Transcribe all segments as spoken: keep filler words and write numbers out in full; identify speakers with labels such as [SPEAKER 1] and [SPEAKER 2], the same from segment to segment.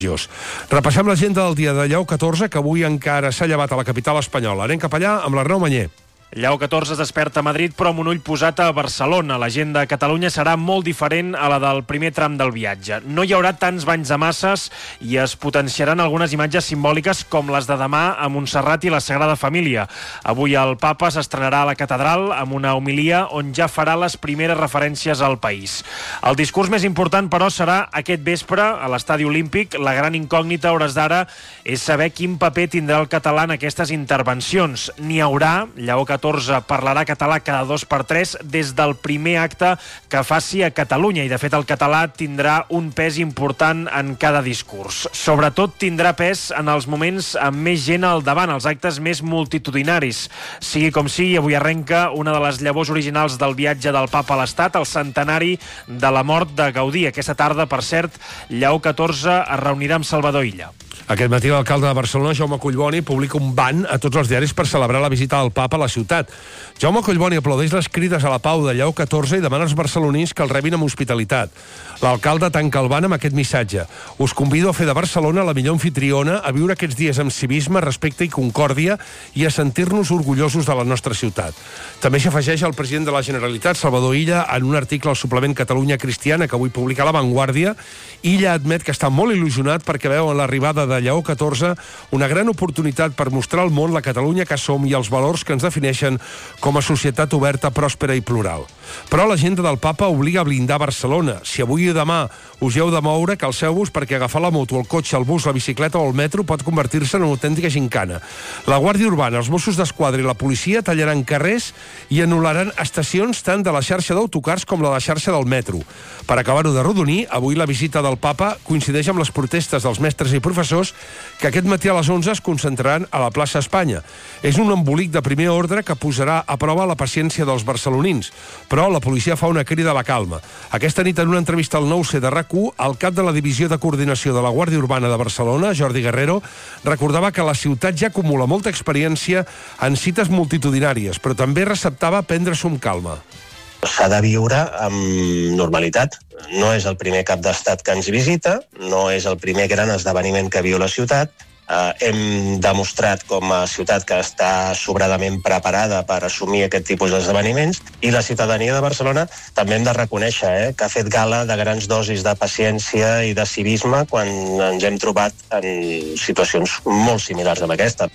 [SPEAKER 1] Repassem l'agenda del dia de Lleó catorze, que avui encara s'ha llevat a la capital espanyola. Anem cap allà amb l'Arnau Manyer.
[SPEAKER 2] Lleó catorze es desperta a Madrid, però amb un ull posat a Barcelona. L'agenda a Catalunya serà molt diferent a la del primer tram del viatge. No hi haurà tants banys de masses i es potenciaran algunes imatges simbòliques com les de demà a Montserrat i la Sagrada Família. Avui el papa s'estrenarà a la catedral amb una homilia on ja farà les primeres referències al país. El discurs més important, però, serà aquest vespre a l'Estadi Olímpic. La gran incògnita a hores d'ara és saber quin paper tindrà el català en aquestes intervencions. N'hi haurà. Lleó catorze parlarà català cada dos per tres des del primer acte que faci a Catalunya, i de fet el català tindrà un pes important en cada discurs. Sobretot tindrà pes en els moments amb més gent al davant, els actes més multitudinaris. Sigui com sigui, avui arrenca una de les llavors originals del viatge del papa a l'Estat, el centenari de la mort de Gaudí. Aquesta tarda, per cert, Lleó catorze es reunirà amb Salvador Illa.
[SPEAKER 1] Aquest matí l'alcalde de Barcelona, Jaume Collboni, publica un ban a tots els diaris per celebrar la visita del papa a la ciutat. Jaume Collboni aplaudeix les crides a la pau de Lleó catorze i demana als barcelonins que el rebin amb hospitalitat. L'alcalde tanca el ban amb aquest missatge: us convido a fer de Barcelona la millor anfitriona, a viure aquests dies amb civisme, respecte i concòrdia i a sentir-nos orgullosos de la nostra ciutat. També s'afegeix el president de la Generalitat, Salvador Illa, en un article al suplement Catalunya Cristiana que avui publica La Vanguardia. Illa admet que està molt il·lusionat perquè veu en l'arribada de Lleó catorze una gran oportunitat per mostrar al món la Catalunya que som i els valors que ens defineixen com a societat oberta, pròspera i plural. Però l'agenda del papa obliga a blindar Barcelona. Si avui i demà us heu de moure, calceu-vos, perquè agafar la moto, el cotxe, el bus, la bicicleta o el metro pot convertir-se en una autèntica gincana. La Guàrdia Urbana, els Mossos d'Esquadra i la policia tallaran carrers i anul·laran estacions tant de la xarxa d'autocars com de la xarxa del metro. Per acabar-ho de rodonir, avui la visita del papa coincideix amb les protestes dels mestres i professors que aquest matí a les onze es concentraran a la plaça Espanya. És un embolic de primer ordre que posarà a prova la paciència dels barcelonins, però la policia fa una crida a la calma. Aquesta nit, en una entrevista al nou C de RAC u, el cap de la Divisió de Coordinació de la Guàrdia Urbana de Barcelona, Jordi Guerrero, recordava que la ciutat ja acumula molta experiència en cites multitudinàries, però també receptava prendre-s'ho amb calma.
[SPEAKER 3] S'ha de viure amb normalitat. No és el primer cap d'estat que ens visita, no és el primer gran esdeveniment que viu la ciutat. Eh, hem demostrat com a ciutat que està sobradament preparada per assumir aquest tipus d'esdeveniments, i la ciutadania de Barcelona també hem de reconèixer eh, que ha fet gala de grans dosis de paciència i de civisme quan ens hem trobat en situacions molt similars amb aquesta.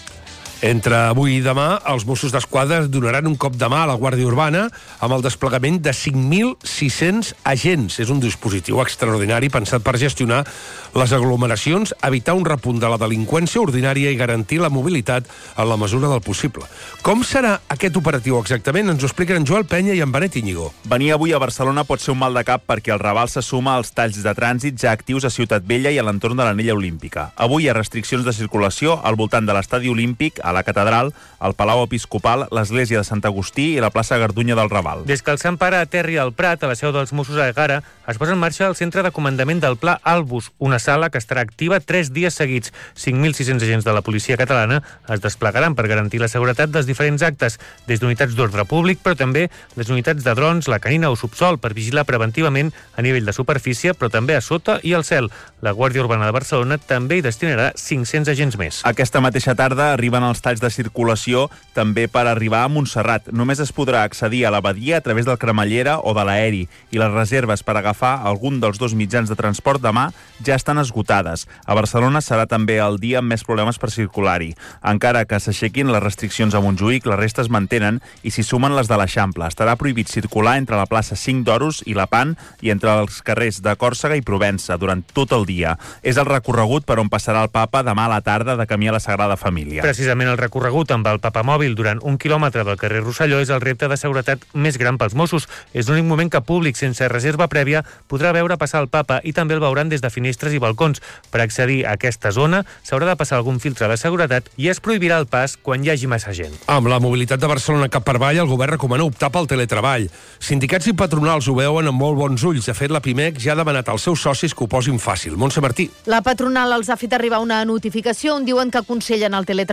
[SPEAKER 1] Entre avui i demà, els Mossos d'Esquadra donaran un cop de mà a la Guàrdia Urbana amb el desplegament de cinc mil sis-cents agents. És un dispositiu extraordinari pensat per gestionar les aglomeracions, evitar un repunt de la delinqüència ordinària i garantir la mobilitat en la mesura del possible. Com serà aquest operatiu exactament? Ens ho expliquen en Joel Penya i en Benet Íñigo.
[SPEAKER 4] Venir avui a Barcelona pot ser un mal de cap perquè el Raval se suma als talls de trànsit ja actius a Ciutat Vella i a l'entorn de l'anella olímpica. Avui hi ha restriccions de circulació al voltant de l'Estadi Olímpic, a la Catedral, al Palau Episcopal, l'Església de Sant Agustí i la plaça Gardunya del Raval.
[SPEAKER 5] Des que el Sant Pare aterri al Prat, a la seu dels Mossos a Egara, es posa en marxa el centre de comandament del Pla Albus, una sala que estarà activa tres dies seguits. cinc mil sis-cents agents de la policia catalana es desplegaran per garantir la seguretat dels diferents actes, des d'unitats d'ordre públic, però també les unitats de drons, la canina o subsol, per vigilar preventivament a nivell de superfície, però també a sota i al cel. La Guàrdia Urbana de Barcelona també hi destinarà cinc-cents agents més.
[SPEAKER 4] Aquesta mateixa tarda arriben els talls de circulació també per arribar a Montserrat. Només es podrà accedir a la badia a través del cremallera o de l'aeri, i les reserves per agafar algun dels dos mitjans de transport demà ja estan esgotades. A Barcelona serà també el dia amb més problemes per circular-hi. Encara que s'aixequin les restriccions a Montjuïc, la resta es mantenen i s'hi sumen les de l'Eixample. Estarà prohibit circular entre la plaça cinc d'Oros i la Pan i entre els carrers de Còrsega i Provença durant tot el dia. És el recorregut per on passarà el papa demà a la tarda de camí a la Sagrada Família.
[SPEAKER 5] Precisament el recorregut amb el papamòbil durant un quilòmetre del carrer Rosselló és el repte de seguretat més gran pels Mossos. És l'únic moment que públic sense reserva prèvia podrà veure passar el papa, i també el veuran des de finestres i balcons. Per accedir a aquesta zona s'haurà de passar algun filtre de seguretat i es prohibirà el pas quan hi hagi massa gent.
[SPEAKER 1] Amb la mobilitat de Barcelona cap per avall, el govern recomana optar pel teletreball. Sindicats i patronals ho veuen amb molt bons ulls. De fet, la Pimec ja ha demanat als seus socis que ho posin fàcil. Montse Martí.
[SPEAKER 6] La patronal els ha fet arribar una notificació on diuen que aconsellen el teletreball en la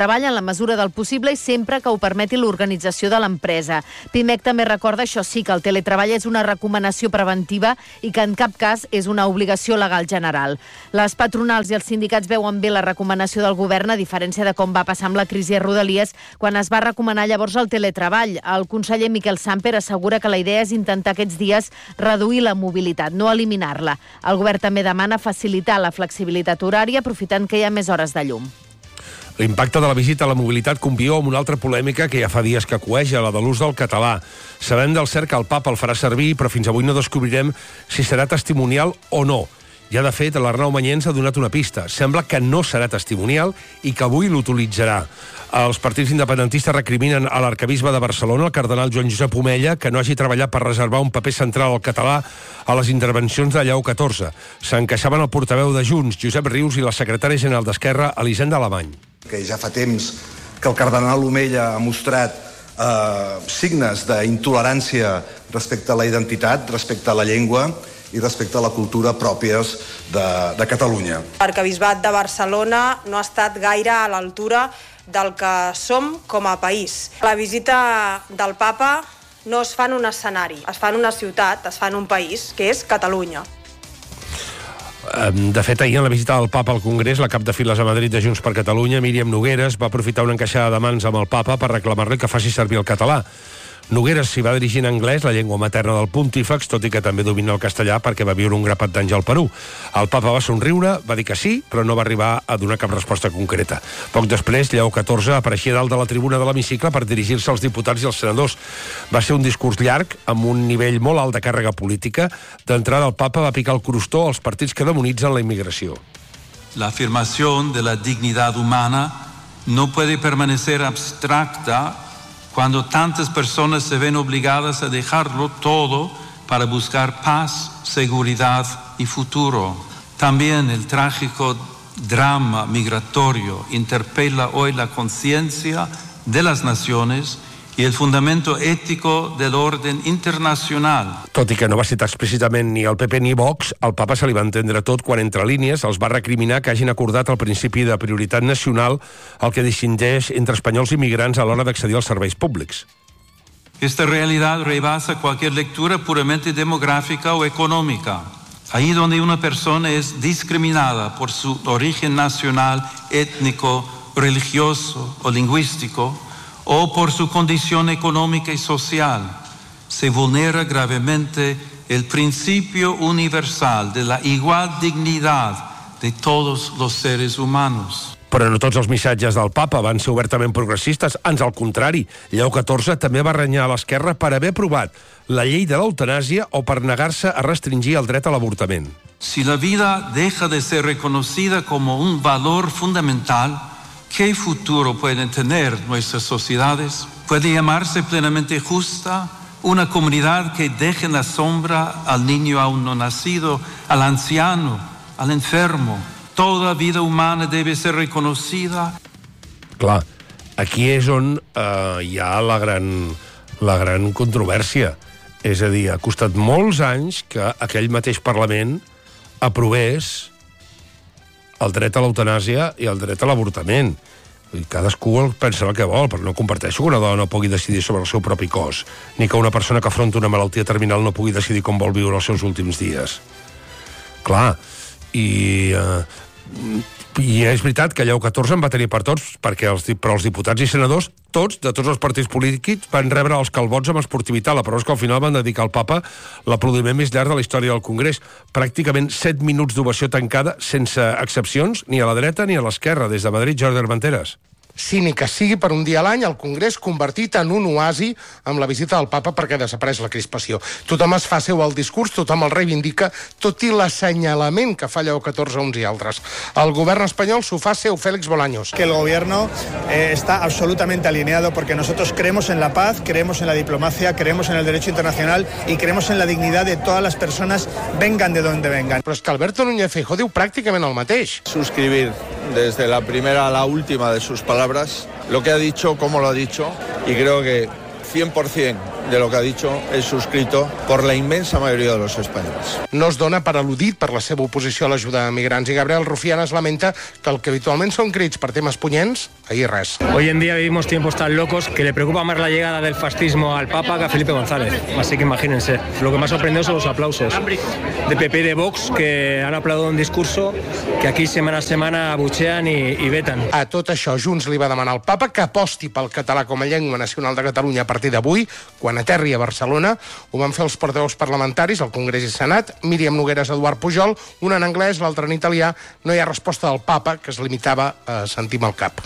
[SPEAKER 6] mesura del possible i sempre que ho permeti l'organització de l'empresa. Pimec també recorda, això sí, que el teletreball és una recomanació preventiva i que en cap cas és una obligació legal general. Les patronals i els sindicats veuen bé la recomanació del govern, a diferència de com va passar amb la crisi a Rodalies, quan es va recomanar llavors el teletreball. El conseller Miquel Samper assegura que la idea és intentar aquests dies reduir la mobilitat, no eliminar-la. El govern també demana facilitar la flexibilitat horària, aprofitant que hi ha més hores de llum.
[SPEAKER 1] L'impacte de la visita a la mobilitat conviu amb una altra polèmica que ja fa dies que cueja, la de l'ús del català. Sabem del cert que el papa el farà servir, però fins avui no descobrirem si serà testimonial o no. Ja, de fet, l'Arnau Manyens ha donat una pista. Sembla que no serà testimonial i que avui l'utilitzarà. Els partits independentistes recriminen a l'arquebisbe de Barcelona, el cardenal Joan Josep Omella, que no hagi treballat per reservar un paper central al català a les intervencions de Lleó catorze. S'encaixaven el portaveu de Junts, Josep Rius, i la secretària general d'Esquerra, Elisenda Alemany.
[SPEAKER 7] Que ja fa temps que el cardenal Omella ha mostrat eh, signes d'intolerància respecte a la identitat, respecte a la llengua i respecte a la cultura pròpies de, de Catalunya.
[SPEAKER 8] L'arquebisbat de Barcelona no ha estat gaire a l'altura del que som com a país. La visita del papa no es fa en un escenari, es fa en una ciutat, es fa en un país, que és Catalunya.
[SPEAKER 1] De fet, ahir en la visita del papa al Congrés, la cap de files a Madrid de Junts per Catalunya, Míriam Nogueres, va aprofitar una encaixada de mans amb el papa per reclamar-li que faci servir el català. Nogueres s'hi va dirigir en anglès, la llengua materna del pontífex, tot i que també domina el castellà perquè va viure un grapat d'anys al Perú. El papa va somriure, va dir que sí, però no va arribar a donar cap resposta concreta. Poc després, Lleó catorze apareixia dalt de la tribuna de l'hemicicle per dirigir-se als diputats i als senadors. Va ser un discurs llarg, amb un nivell molt alt de càrrega política. D'entrada, el papa va picar el crostó als partits que demonitzen la immigració.
[SPEAKER 9] La afirmación de la dignidad humana no puede permanecer abstracta cuando tantas personas se ven obligadas a dejarlo todo para buscar paz, seguridad y futuro. También el trágico drama migratorio interpela hoy la conciencia de las naciones i el fundamento ètico de l'orden internacional.
[SPEAKER 1] Tot i que no va citar explícitament ni el P P ni Vox, al papa se li va entendre tot quan, entre línies, els va recriminar que hagin acordat el principi de prioritat nacional, el que distingeix entre espanyols i migrants a l'hora d'accedir als serveis públics.
[SPEAKER 9] Esta realidad rebasa cualquier lectura puramente demográfica o económica. Ahí donde una persona es discriminada por su origen nacional, étnico, religioso o lingüístico, o por su condición económica y social, se vulnera gravemente el principio universal de la igual dignidad de todos los seres humanos.
[SPEAKER 1] Però no tots els missatges del papa van ser obertament progressistes, ans al contrari. Lleó catorze també va renyar a l'esquerra per haver aprovat la llei de l'eutanàsia o per negar-se a restringir el dret a l'avortament.
[SPEAKER 9] Si la vida deja de ser reconocida como un valor fundamental, ¿qué futuro pueden tener nuestras sociedades? ¿Puede llamarse plenamente justa una comunidad que deje en la sombra al niño aún no nacido, al anciano, al enfermo? Toda vida humana debe ser reconocida.
[SPEAKER 1] Clar, aquí és on eh, hi ha la gran, la gran controvèrsia. És a dir, ha costat molts anys que aquell mateix Parlament aprovés el dret a l'eutanàsia i el dret a l'avortament. Cadascú pensa el que vol, però no comparteixo que una dona no pugui decidir sobre el seu propi cos, ni que una persona que afronta una malaltia terminal no pugui decidir com vol viure els seus últims dies. Clar, i, eh, i és veritat que Lleó catorze en va tenir per tots, perquè els, però els diputats i senadors, tots, de tots els partits polítics, van rebre els calbots amb esportivitat. La prova és que al final van dedicar al papa l'aplaudiment més llarg de la història del Congrés. Pràcticament set minuts d'ovació tancada, sense excepcions, ni a la dreta ni a l'esquerra. Des de Madrid, Jordi Armenteres.
[SPEAKER 10] Sí, ni que sigui per un dia a l'any, el Congrés convertit en un oasi amb la visita del papa perquè desapareix la crispació. Tothom es fa seu el discurs, tothom el reivindica, tot i l'assenyalament que fa Lleó catorze uns i altres. El govern espanyol s'ho fa seu, Félix Bolaños.
[SPEAKER 11] Que el gobierno eh, está absolutamente alineado porque nosotros creemos en la paz, creemos en la diplomacia, creemos en el derecho internacional y creemos en la dignidad de todas las personas, vengan de donde vengan.
[SPEAKER 10] Però és que Alberto Núñez Feijóo diu pràcticament el mateix.
[SPEAKER 12] Suscribir desde la primera a la última de sus palabras lo que ha dicho, cómo lo ha dicho, y creo que cien por ciento de lo que ha dicho es suscrito por la inmensa mayoría de los españoles.
[SPEAKER 10] No es dona per al·ludit per la seva oposició a l'ajuda a migrants i Gabriel Rufián es lamenta que el que habitualment són crits per temes punyents, ahir res.
[SPEAKER 13] Hoy en día vivimos tiempos tan locos que le preocupa más la llegada del fascismo al Papa que a Felipe González. Así que imagínense. Lo que más sorprendió son los aplausos de P P y de Vox que han aplaudido un discurso que aquí semana a semana abuchean y, y vetan.
[SPEAKER 10] A tot això, Junts li va demanar al Papa que aposti pel català com a llengua nacional de Catalunya a partir d'avui, quan aterri a Barcelona. Ho van fer els portaveus parlamentaris al Congrés i Senat, Míriam Nogueras, Eduard Pujol, un en anglès, l'altre en italià. No hi ha resposta del Papa, que es limitava a sentir amb el cap.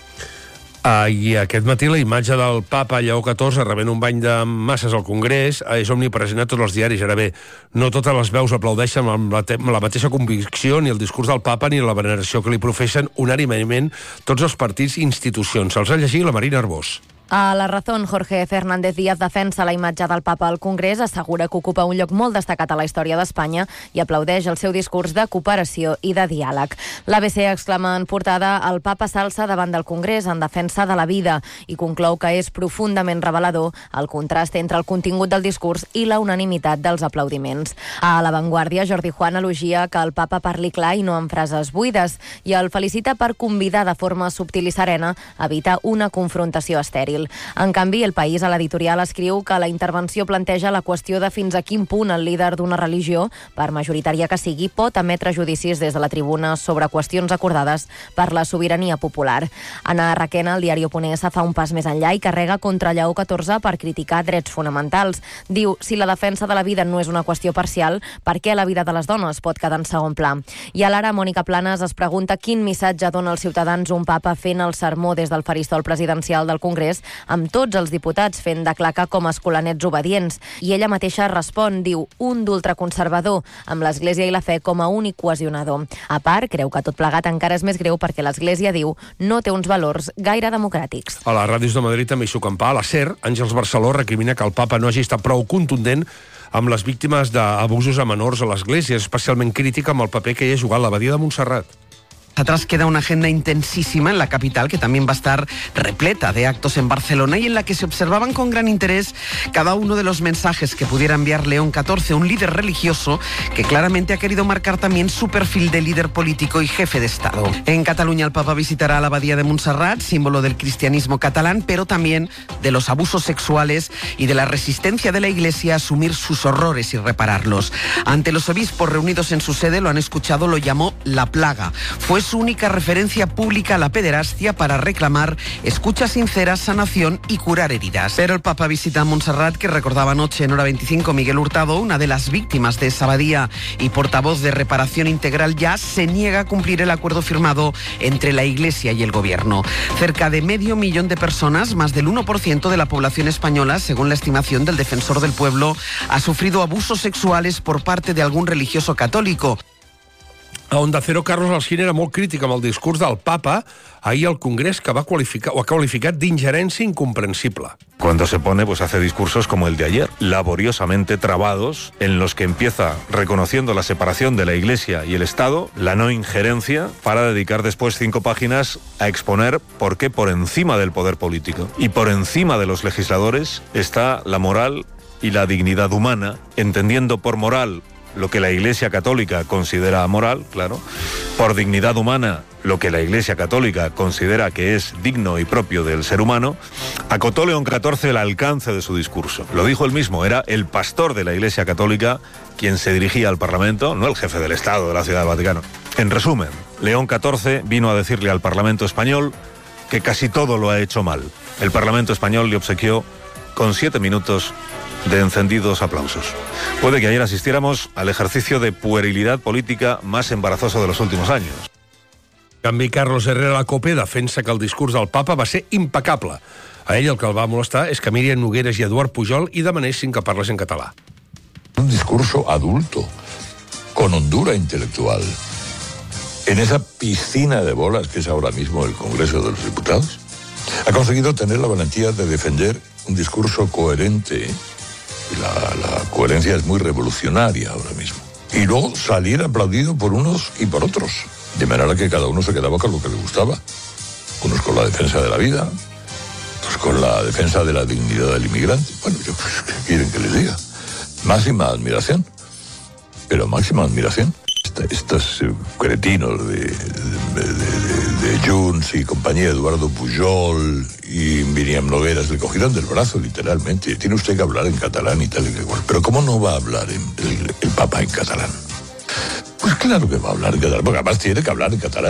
[SPEAKER 1] Uh, I aquest matí la imatge del papa Lleó catorze rebent un bany de masses al Congrés és omnipresent a tots els diaris. Ara bé, no totes les veus aplaudeixen amb la, amb la mateixa convicció ni el discurs del papa ni la veneració que li professen unànimement tots els partits i institucions. Els ha llegit la Marina Arbós.
[SPEAKER 14] A La Razón, Jorge Fernández Díaz defensa la imatge del papa al Congrés, assegura que ocupa un lloc molt destacat a la història d'Espanya i aplaudeix el seu discurs de cooperació i de diàleg. L'A B C exclama en portada: el papa s'alça davant del Congrés en defensa de la vida i conclou que és profundament revelador el contrast entre el contingut del discurs i la unanimitat dels aplaudiments. A La Vanguardia, Jordi Juan elogia que el papa parli clar i no amb frases buides i el felicita per convidar de forma subtil i serena a evitar una confrontació estèril. En canvi, El País a l'editorial escriu que la intervenció planteja la qüestió de fins a quin punt el líder d'una religió, per majoritària que sigui, pot emetre judicis des de la tribuna sobre qüestions acordades per la sobirania popular. Ana Requena, al diari Oponès, fa un pas més enllà i carrega contra Lleó catorze per criticar drets fonamentals. Diu, si la defensa de la vida no és una qüestió parcial, per què la vida de les dones pot quedar en segon pla? I a l'Ara, Mònica Planes es pregunta quin missatge dona als ciutadans un papa fent el sermó des del faristol presidencial del Congrés, amb tots els diputats fent de claca com a escolanets obedients. I ella mateixa respon, diu, un d'ultraconservador, amb l'Església i la fe com a únic cohesionador. A part, creu que tot plegat encara és més greu perquè l'Església, diu, no té uns valors gaire democràtics.
[SPEAKER 1] A les ràdios de Madrid també hi suc en pa. A la SER, Àngels Barceló recrimina que el papa no hagi estat prou contundent amb les víctimes d'abusos a menors a l'Església, especialment crítica amb el paper que hi ha jugat l'abadia de Montserrat.
[SPEAKER 15] Atrás queda una agenda intensísima en la capital que también va a estar repleta de actos en Barcelona y en la que se observaban con gran interés cada uno de los mensajes que pudiera enviar León catorce, un líder religioso que claramente ha querido marcar también su perfil de líder político y jefe de Estado. En Cataluña el Papa visitará la abadía de Montserrat, símbolo del cristianismo catalán, pero también de los abusos sexuales y de la resistencia de la Iglesia a asumir sus horrores y repararlos. Ante los obispos reunidos en su sede, lo han escuchado, lo llamó la plaga. Fue su única referencia pública a la pederastia para reclamar escucha sincera, sanación y curar heridas. Pero el Papa visita a Montserrat, que recordaba anoche en Hora veinticinco Miguel Hurtado, una de las víctimas de esa abadía y portavoz de Reparación Integral Ya, se niega a cumplir el acuerdo firmado entre la Iglesia y el Gobierno. Cerca de medio millón de personas, más del uno por ciento de la población española, según la estimación del Defensor del Pueblo, ha sufrido abusos sexuales por parte de algún religioso católico.
[SPEAKER 1] A Onda Cero, Carlos Alsina era molt crític amb el discurs del papa ahir al Congrés, que va qualificar, o ha qualificat d'ingerència incomprensible.
[SPEAKER 16] Cuando se pone, pues hace discursos como el de ayer, laboriosamente trabados, en los que empieza reconociendo la separación de la Iglesia y el Estado, la no injerencia, para dedicar después cinco páginas a exponer por qué por encima del poder político y por encima de los legisladores está la moral y la dignidad humana, entendiendo por moral lo que la Iglesia Católica considera moral, claro, por dignidad humana lo que la Iglesia Católica considera que es digno y propio del ser humano. Acotó León catorce el alcance de su discurso. Lo dijo él mismo, era el pastor de la Iglesia Católica quien se dirigía al Parlamento, no el jefe del Estado de la Ciudad del Vaticano. En resumen, León catorce vino a decirle al Parlamento español que casi todo lo ha hecho mal. El Parlamento español le obsequió con siete minutos de encendidos aplausos. Puede que ayer asistiéramos al ejercicio de puerilidad política más embarazoso de los últimos años.
[SPEAKER 1] En canvi, Carlos Herrera a la COPE defensa que el discurs del papa va ser impecable. A ell el que el va molestar és que Míriam Nogueras i Eduard Pujol hi demanessin que parles en català.
[SPEAKER 17] Un discurso adulto, con hondura intelectual, en esa piscina de bolas que es ahora mismo el Congreso de los Diputados, ha conseguido tener la valentía de defender un discurso coherente. La, la coherencia es muy revolucionaria ahora mismo. Y luego salir aplaudido por unos y por otros. De manera que cada uno se quedaba con lo que le gustaba. Unos con la defensa de la vida, otros con la defensa de la dignidad del inmigrante. Bueno, yo, pues, ¿qué quieren que les diga? Máxima admiración, pero máxima admiración. Estos eh, cretinos de, de, de, de, de Junts y compañía, Eduardo Pujol y Miriam Nogueras, le cogieron del brazo, literalmente. Tiene usted que hablar en catalán y tal y cual. Pero ¿cómo no va a hablar en, el, el Papa en catalán? Pues claro que va a hablar en catalán, porque además tiene que hablar en catalán.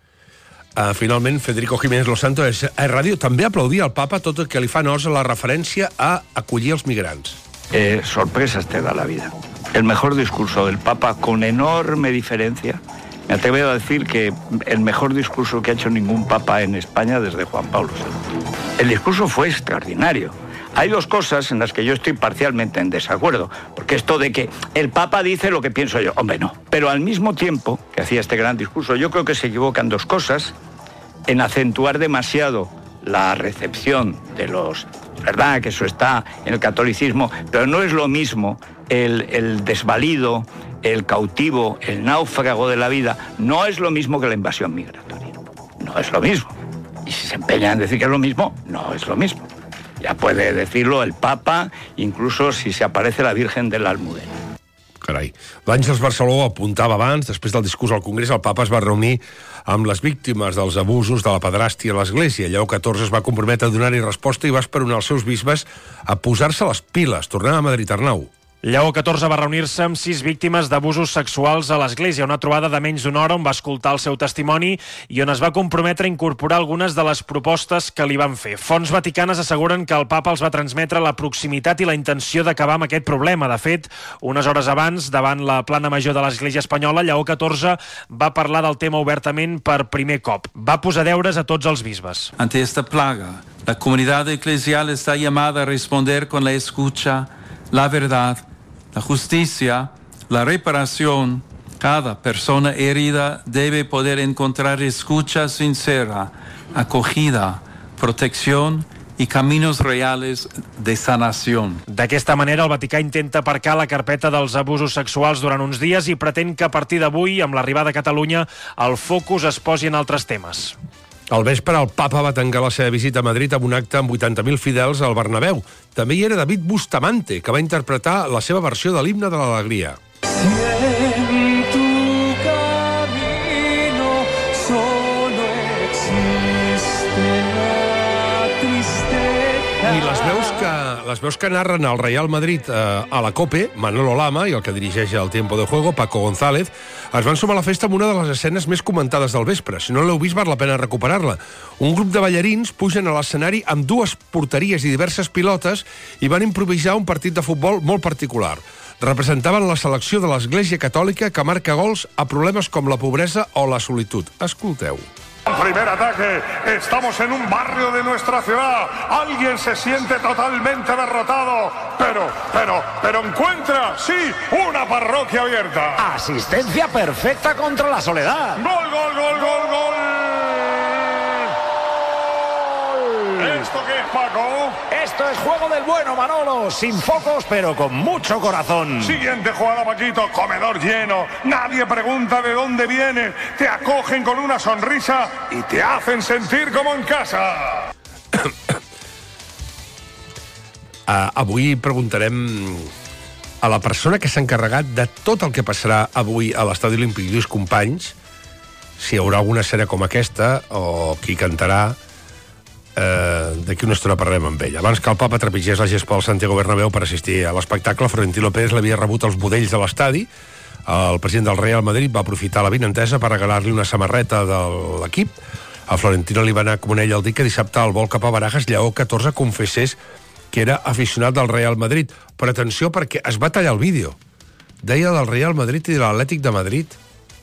[SPEAKER 1] Uh, finalment, Federico Jiménez Los Santos a Ràdio també aplaudia al papa tot el que li fa honors a la referència a acollir els migrants.
[SPEAKER 18] Eh, sorpresas te da la vida. El mejor discurso del Papa, con enorme diferencia, me atrevo a decir que el mejor discurso que ha hecho ningún Papa en España desde Juan Pablo segundo. El discurso fue extraordinario. Hay dos cosas en las que yo estoy parcialmente en desacuerdo, porque esto de que el Papa dice lo que pienso yo, hombre, no. Pero al mismo tiempo que hacía este gran discurso, yo creo que se equivocan dos cosas, en acentuar demasiado la recepción de los... verdad que eso está en el catolicismo, pero no es lo mismo el, el desvalido, el cautivo, el náufrago de la vida, no es lo mismo que la invasión migratoria. No es lo mismo. Y si se empeñan en decir que es lo mismo, no es lo mismo. Ya puede decirlo el Papa, incluso si se aparece la Virgen de la Almudena.
[SPEAKER 1] Carai. L'Àngels Barceló apuntava abans, després del discurs al Congrés, el papa es va reunir amb les víctimes dels abusos de la pederàstia a l'Església. Lleó catorze es va comprometre a donar-hi resposta i va esperonar els seus bisbes a posar-se les piles. Tornem a Madrid, Arnau.
[SPEAKER 2] Lleó catorze va reunir-se amb sis víctimes d'abusos sexuals a l'Església, una trobada de menys d'una hora on va escoltar el seu testimoni i on es va comprometre a incorporar algunes de les propostes que li van fer. Fonts vaticanes asseguren que el papa els va transmetre la proximitat i la intenció d'acabar amb aquest problema. De fet, unes hores abans, davant la plana major de l'Església espanyola, Lleó catorze va parlar del tema obertament per primer cop. Va posar deures a tots els bisbes.
[SPEAKER 9] Ante esta plaga, la comunidad eclesial está llamada a responder con la escucha, la verdad, la justicia, la reparación. Cada persona herida debe poder encontrar escucha sincera, acogida, protección i caminos reales de sanació.
[SPEAKER 2] D'aquesta manera, el Vaticà intenta aparcar la carpeta dels abusos sexuals durant uns dies i pretén que a partir d'avui, amb l'arribada a Catalunya, el focus es posi en altres temes.
[SPEAKER 1] Al vespre, el papa va tancar la seva visita a Madrid amb un acte amb vuitanta mil fidels al Bernabéu. També hi era David Bustamante, que va interpretar la seva versió de l'himne de l'alegria. I les veus que, les veus que narren el Real Madrid eh, a la COPE, Manolo Lama i el que dirigeix el Tiempo de Juego, Paco González, es van sumar a la festa amb una de les escenes més comentades del vespre. Si no l'heu vist, val la pena recuperar-la. Un grup de ballarins pugen a l'escenari amb dues porteries i diverses pilotes i van improvisar un partit de futbol molt particular. Representaven la selecció de l'Església Catòlica que marca gols a problemes com la pobresa o la solitud. Escolteu.
[SPEAKER 19] Primer ataque, estamos en un barrio de nuestra ciudad, alguien se siente totalmente derrotado, pero, pero, pero encuentra, sí, una parroquia abierta.
[SPEAKER 20] Asistencia perfecta contra la soledad.
[SPEAKER 19] Gol, gol, gol, gol, gol. ¿Esto qué es, Paco?
[SPEAKER 20] Esto es juego del bueno, Manolo, sin focos, pero con mucho corazón.
[SPEAKER 19] Siguiente jugada, Paquito, comedor lleno, nadie pregunta de dónde viene, te acogen con una sonrisa y te hacen sentir como en casa.
[SPEAKER 1] Uh, avui preguntarem a la persona que s'ha encarregat de tot el que passarà avui a l'Estadi Olímpic, Lluís Companys, si hi haurà alguna escena com aquesta o qui cantarà. Eh, d'aquí una estona parlarem amb ell. Abans que el papa trepitgés la gespa del Santiago Bernabéu per assistir a l'espectacle, Florentino Pérez l'havia rebut als budells de l'estadi. El president del Real Madrid va aprofitar la vinentesa per regalar-li una samarreta de l'equip. A Florentino li va anar com un ell al dir que dissabte al vol cap a Barajas, Lleó catorze confessés que era aficionat del Real Madrid. Però atenció, perquè es va tallar el vídeo. Deia del Real Madrid i de l'Atlètic de Madrid.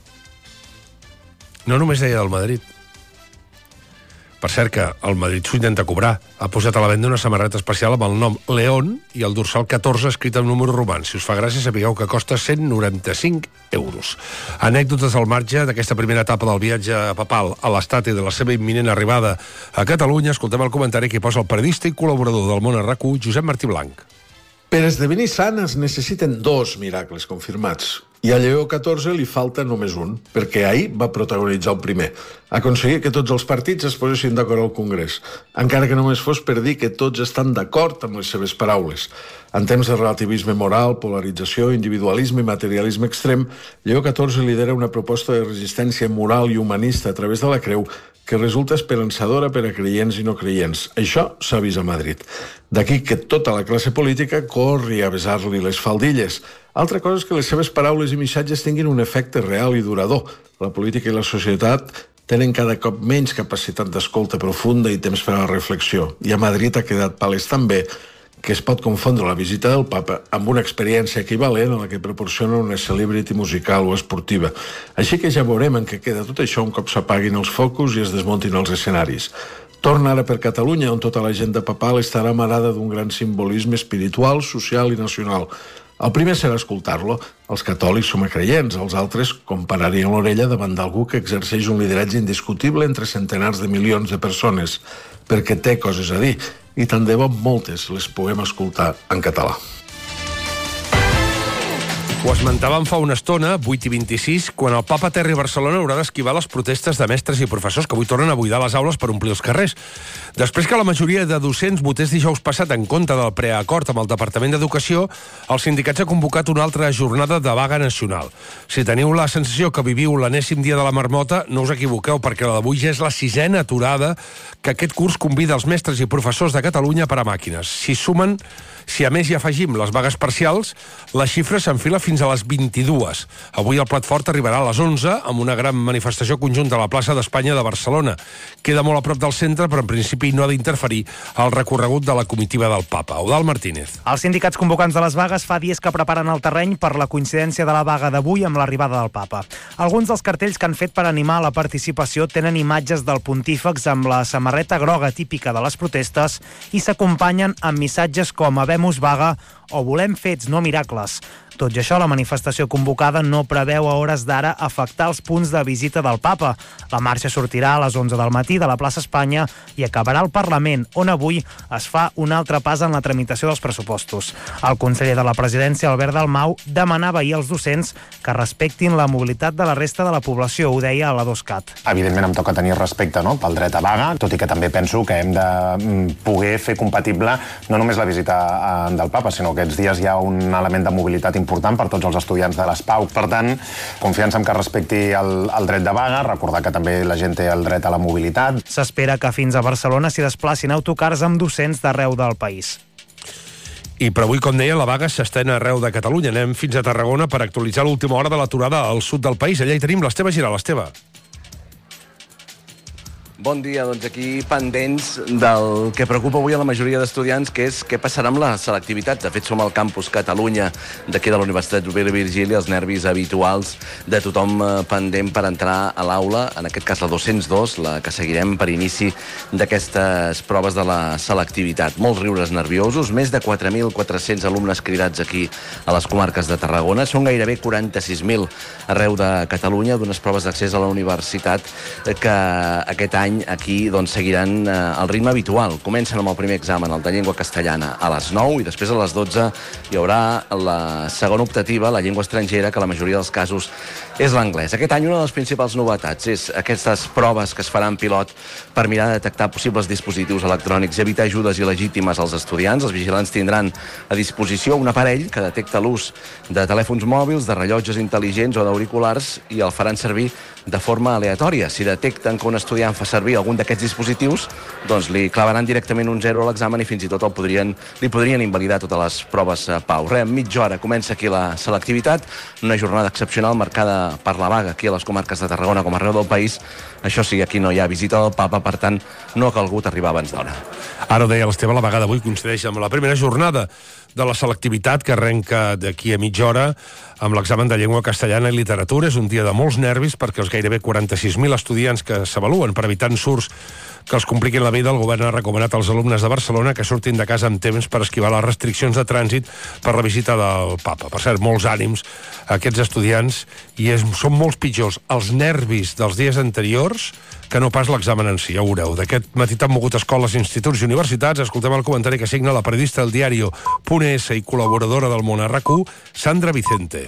[SPEAKER 1] No només deia del Madrid. Per cert que el Madrid s'ho intenta cobrar. Ha posat a la venda una samarreta especial amb el nom León i el dorsal catorze escrit amb números romans. Si us fa gràcia, sapigueu que costa cent noranta-cinc euros. Anècdotes al marge d'aquesta primera etapa del viatge papal a l'Estat i de la seva imminent arribada a Catalunya. Escoltem el comentari que posa el periodista i col·laborador del Món a RAC u, Josep Martí Blanc.
[SPEAKER 21] Per esdevenir sant es necessiten dos miracles confirmats. I a Lleó catorze li falta només un, perquè ahir va protagonitzar el primer. Aconseguir que tots els partits es posessin d'acord al Congrés, encara que només fos per dir que tots estan d'acord amb les seves paraules. En temps de relativisme moral, polarització, individualisme i materialisme extrem, Lleó catorze lidera una proposta de resistència moral i humanista a través de la creu que resulta esperançadora per a creients i no creients. Això s'ha vist a Madrid. D'aquí que tota la classe política corri a besar-li les faldilles. Altra cosa és que les seves paraules i missatges tinguin un efecte real i durador. La política i la societat tenen cada cop menys capacitat d'escolta profunda i temps per a la reflexió. I a Madrid ha quedat palès també que es pot confondre la visita del papa amb una experiència equivalent a la que proporciona una celebrity musical o esportiva. Així que ja veurem en què queda tot això un cop s'apaguin els focus i es desmuntin els escenaris. Torna ara per Catalunya, on tota l'agenda papal estarà amarada d'un gran simbolisme espiritual, social i nacional. El primer serà escoltar-lo. Els catòlics som creients, els altres compararien l'orella davant d'algú que exerceix un lideratge indiscutible entre centenars de milions de persones, perquè té coses a dir, i tant de bo moltes les puguem escoltar en català.
[SPEAKER 1] Ho esmentàvem fa una estona, vuit i vint-i-sis, quan el papa aterri a Barcelona haurà d'esquivar les protestes de mestres i professors que avui tornen a buidar les aules per omplir els carrers. Després que la majoria de docents votés dijous passat en contra del preacord amb el Departament d'Educació, els sindicats ha convocat una altra jornada de vaga nacional. Si teniu la sensació que viviu l'enèsim dia de la marmota, no us equivoqueu, perquè la d'avui ja és la sisena aturada que aquest curs convida els mestres i professors de Catalunya per a màquines. Si sumen, si a més hi afegim les vagues parcials, la xifra s'enfila fins a les vint-i-dues. Avui el plat fort arribarà a les onze amb una gran manifestació conjunta a la plaça d'Espanya de Barcelona. Queda molt a prop del centre, però en principi no ha d'interferir el recorregut de la comitiva del papa. Eudald Martínez.
[SPEAKER 22] Els sindicats convocants de les vagues fa dies que preparen el terreny per la coincidència de la vaga d'avui amb l'arribada del papa. Alguns dels cartells que han fet per animar la participació tenen imatges del pontífex amb la samarreta groga típica de les protestes i s'acompanyen amb missatges com "Habemus vaga" o "Volem fets, no miracles". Tot i això, la manifestació convocada no preveu a hores d'ara afectar els punts de visita del papa. La marxa sortirà a les onze del matí de la plaça Espanya i acabarà al Parlament, on avui es fa un altre pas en la tramitació dels pressupostos. El conseller de la presidència, Albert Dalmau, demanava ahir als docents que respectin la mobilitat de la resta de la població, ho deia a la DOSCAT.
[SPEAKER 23] Evidentment em toca tenir respecte, no?, pel dret a vaga, tot i que també penso que hem de poder fer compatible no només la visita del papa, sinó que aquests dies hi ha un element de mobilitat important important per tots els estudiants de les P A U. Per tant, confiança en que respecti el, el dret de vaga, recordar que també la gent té el dret a la mobilitat.
[SPEAKER 22] S'espera que fins a Barcelona s'hi desplacin autocars amb docents d'arreu del país.
[SPEAKER 1] I per avui, com deia, la vaga s'estén arreu de Catalunya. Anem fins a Tarragona per actualitzar l'última hora de l'aturada al sud del país. Allà hi tenim l'Esteve Giral. Esteve.
[SPEAKER 24] Bon dia, doncs aquí pendents del que preocupa avui a la majoria d'estudiants, que és què passarà amb la selectivitat. De fet, som al campus Catalunya d'aquí de la Universitat Rovira i Virgili, els nervis habituals de tothom pendent per entrar a l'aula, en aquest cas la dos-cents dos, la que seguirem per inici d'aquestes proves de la selectivitat. Molts riures nerviosos, més de quatre mil quatre-cents alumnes cridats aquí a les comarques de Tarragona. Són gairebé quaranta-sis mil arreu de Catalunya, d'unes proves d'accés a la universitat que aquest any aquí doncs, seguiran eh, el ritme habitual. Comencen amb el primer examen, el de llengua castellana, a les nou, i després a les dotze hi haurà la segona optativa, la llengua estrangera, que la majoria dels casos és l'anglès. Aquest any una de les principals novetats és aquestes proves que es faran pilot per mirar de detectar possibles dispositius electrònics i evitar ajudes il·legítimes als estudiants. Els vigilants tindran a disposició un aparell que detecta l'ús de telèfons mòbils, de rellotges intel·ligents o d'auriculars, i el faran servir de forma aleatòria. Si detecten que un estudiant fa servir algun d'aquests dispositius, doncs li clavaran directament un zero a l'examen i fins i tot el podrien, li podrien invalidar totes les proves a pau. Re, en mitja hora comença aquí la selectivitat, una jornada excepcional marcada per la vaga aquí a les comarques de Tarragona com arreu del país. Això sí, aquí no hi ha visita del papa, per tant, no ha calgut arribar abans d'hora.
[SPEAKER 1] Ara ho deia l'Esteve, la vaga d'avui coincideix amb la primera jornada de la selectivitat que arrenca d'aquí a mitja hora amb l'examen de llengua castellana i literatura. És un dia de molts nervis perquè els gairebé quaranta-sis mil estudiants que s'avaluen per evitar ensurts que els compliquin la vida, el govern ha recomanat als alumnes de Barcelona que surtin de casa amb temps per esquivar les restriccions de trànsit per la visita del papa. Per cert, molts ànims a aquests estudiants, i és, són molts pitjors els nervis dels dies anteriors que no pas l'examen en si, ja ho veureu. D'aquest matí t'han mogut escoles, instituts i universitats. Escoltem el comentari que signa la periodista del diario punt es i col·laboradora del Món a RAC u, Sandra Vicente.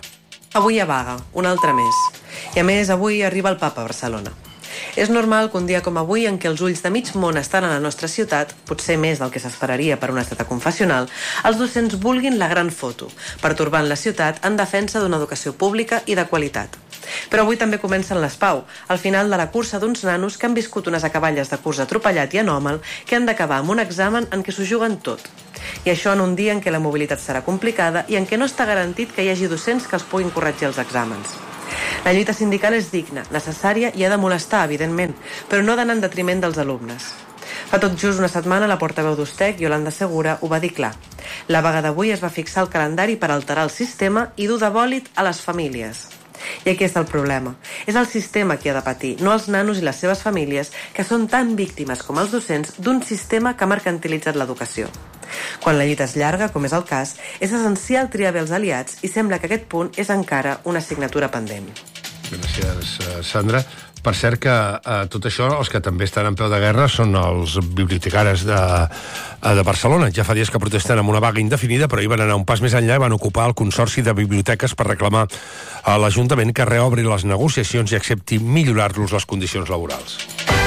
[SPEAKER 3] Avui hi ha vaga, una altra més. I a més, avui arriba el papa a Barcelona. És normal que un dia com avui, en què els ulls de mig món estan a la nostra ciutat, potser més del que s'esperaria per una esteta confessional, els docents vulguin la gran foto, pertorbant la ciutat en defensa d'una educació pública i de qualitat. Però avui també comencen les pau, al final de la cursa d'uns nanos que han viscut unes acaballes de curs atropellat i anòmal que han d'acabar amb un examen en què s'ho juguen tot. I això en un dia en què la mobilitat serà complicada i en què no està garantit que hi hagi docents que els puguin corregir els exàmens. La lluita sindical és digna, necessària i ha de molestar, evidentment, però no d'anar en detriment dels alumnes. Fa tot just una setmana la portaveu d'Ustec, Yolanda Segura, ho va dir clar. La vaga d'avui es va fixar el calendari per alterar el sistema i dur de bòlit a les famílies. I aquí està el problema. És el sistema qui ha de patir, no els nanos i les seves famílies, que són tan víctimes com els docents d'un sistema que ha mercantilitzat l'educació. Quan la lluita és llarga, com és el cas, és essencial triar bé els aliats i sembla que aquest punt és encara una assignatura pendent.
[SPEAKER 1] Gràcies, Sandra. Per cert que eh, tot això, els que també estan en peu de guerra són els bibliotecaris de, de Barcelona. Ja fa dies que protesten amb una vaga indefinida, però hi van anar un pas més enllà i van ocupar el Consorci de Biblioteques per reclamar a l'Ajuntament que reobri les negociacions i accepti millorar-los les condicions laborals.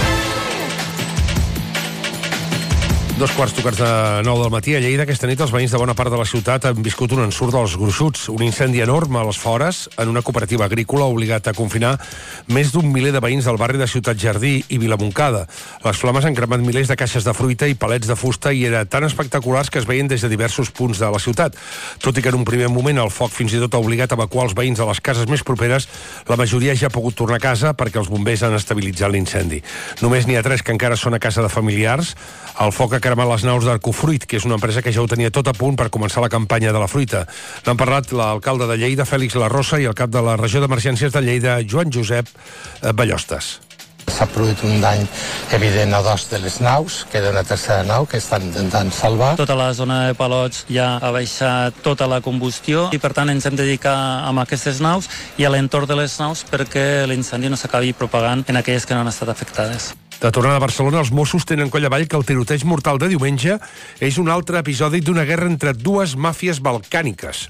[SPEAKER 1] Dos quarts tocats de nou del matí a Lleida. Aquesta nit els veïns de bona part de la ciutat han viscut un ensurt dels gruixuts. Un incendi enorme a les Fores en una cooperativa agrícola ha obligat a confinar més d'un miler de veïns del barri de Ciutat Jardí i Vilamoncada. Les flames han cremat milers de caixes de fruita i palets de fusta i eren tan espectaculars que es veien des de diversos punts de la ciutat. Tot i que en un primer moment el foc fins i tot ha obligat a evacuar els veïns a les cases més properes, la majoria ja ha pogut tornar a casa perquè els bombers han estabilitzat l'incendi. Només n'hi ha tres que encara són a casa de familiars. El foc ha cremat les naus d'Arcofruit, que és una empresa que ja ho tenia tot a punt per començar la campanya de la fruita. N'han parlat l'alcalde de Lleida, Fèlix Larrosa, i el cap de la regió d'emergències de Lleida, Joan Josep Ballostes.
[SPEAKER 4] S'ha produït un dany evident a dos de les naus, queda una tercera nau que estan intentant salvar.
[SPEAKER 5] Tota la zona de Palots ja ha baixat tota la combustió i per tant ens hem de dedicar a aquestes naus i a l'entorn de les naus perquè l'incendi no s'acabi propagant en aquelles que no han estat afectades.
[SPEAKER 1] De tornada a Barcelona, els Mossos tenen coll avall que el tiroteig mortal de diumenge és un altre episodi d'una guerra entre dues màfies balcàniques.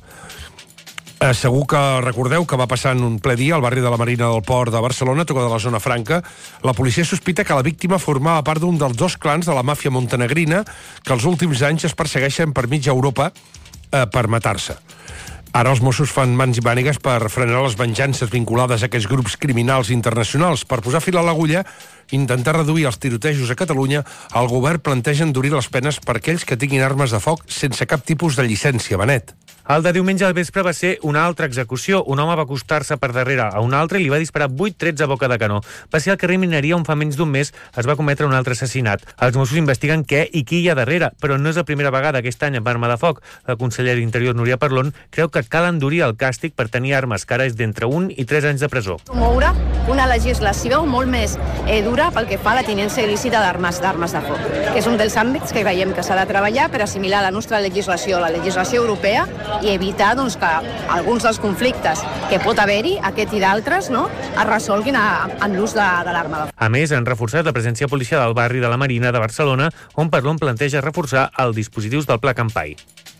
[SPEAKER 1] Eh, segur que recordeu que va passar en un ple dia al barri de la Marina del Port de Barcelona, toca de la zona franca. La policia sospita que la víctima formava part d'un dels dos clans de la màfia montenegrina que els últims anys es persegueixen per mitja Europa eh, per matar-se. Ara els Mossos fan mans i mànigues per frenar les venjances vinculades a aquests grups criminals internacionals. Per posar fil a l'agulla, intentar reduir els tirotejos a Catalunya, el govern planteja endurir les penes per aquells que tinguin armes de foc sense cap tipus de llicència, Benet.
[SPEAKER 6] El de diumenge al vespre va ser una altra execució. Un home va acostar-se per darrere a un altre i li va disparar vuit trets a boca de canó. Va ser al carrer Mineria on fa menys d'un mes es va cometre un altre assassinat. Els Mossos investiguen què i qui hi ha darrere, però no és la primera vegada aquest any amb arma de foc. La consellera d'Interior, Núria Parlon, creu que cal endurir el càstig per tenir armes, que ara és d'entre un i tres anys de presó.
[SPEAKER 25] Promoure una legislació molt més eh, dura pel que fa a la tinença il·lícita d'armes d'armes de foc, que és un dels àmbits que veiem que s'ha de treballar per assimilar la nostra legislació a la legislació europea i evitar doncs, que alguns dels conflictes que pot haver-hi, aquest i d'altres, no, es resolguin a, en l'ús de, de l'arma.
[SPEAKER 6] A més, han reforçat la presència policial al barri de la Marina de Barcelona, on Parlon planteja reforçar els dispositius del Pla Campai.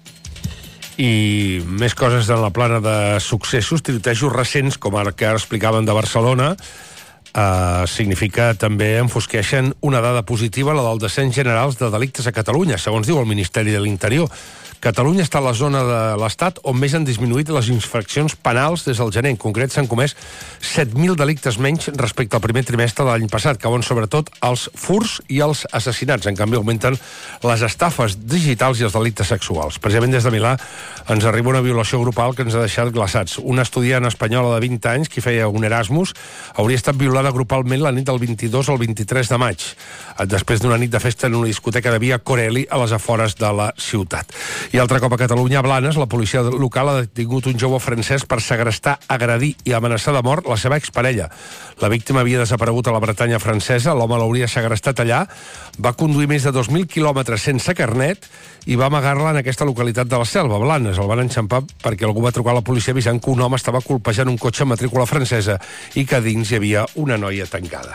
[SPEAKER 1] I més coses en la plana de successos, tirotejos recents, com ara que ara explicaven de Barcelona, Uh, significa també enfosqueixen una dada positiva, la del descens generals de delictes a Catalunya, segons diu el Ministeri de l'Interior. Catalunya està a la zona de l'Estat on més han disminuït les infraccions penals des del gener. En concret, s'han comès set mil delictes menys respecte al primer trimestre de l'any passat, que van sobretot els furts i els assassinats. En canvi, augmenten les estafes digitals i els delictes sexuals. Precisament des de Milà ens arriba una violació grupal que ens ha deixat glaçats. Una estudiant espanyola de vint anys, que feia un Erasmus, hauria estat violada grupalment la nit del vint-i-dos al vint-i-tres de maig, després d'una nit de festa en una discoteca de Via Corelli a les afores de la ciutat. I altre cop a Catalunya, a Blanes, la policia local ha detingut un jove francès per segrestar, agredir i amenaçar de mort la seva exparella. La víctima havia desaparegut a la Bretanya francesa, l'home l'hauria segrestat allà, va conduir més de dos mil quilòmetres sense carnet i va amagar-la en aquesta localitat de la Selva, Blanes. El van enxampar perquè algú va trucar a la policia avisant que un home estava colpejant un cotxe amb matrícula francesa i que dins hi havia una noia tancada.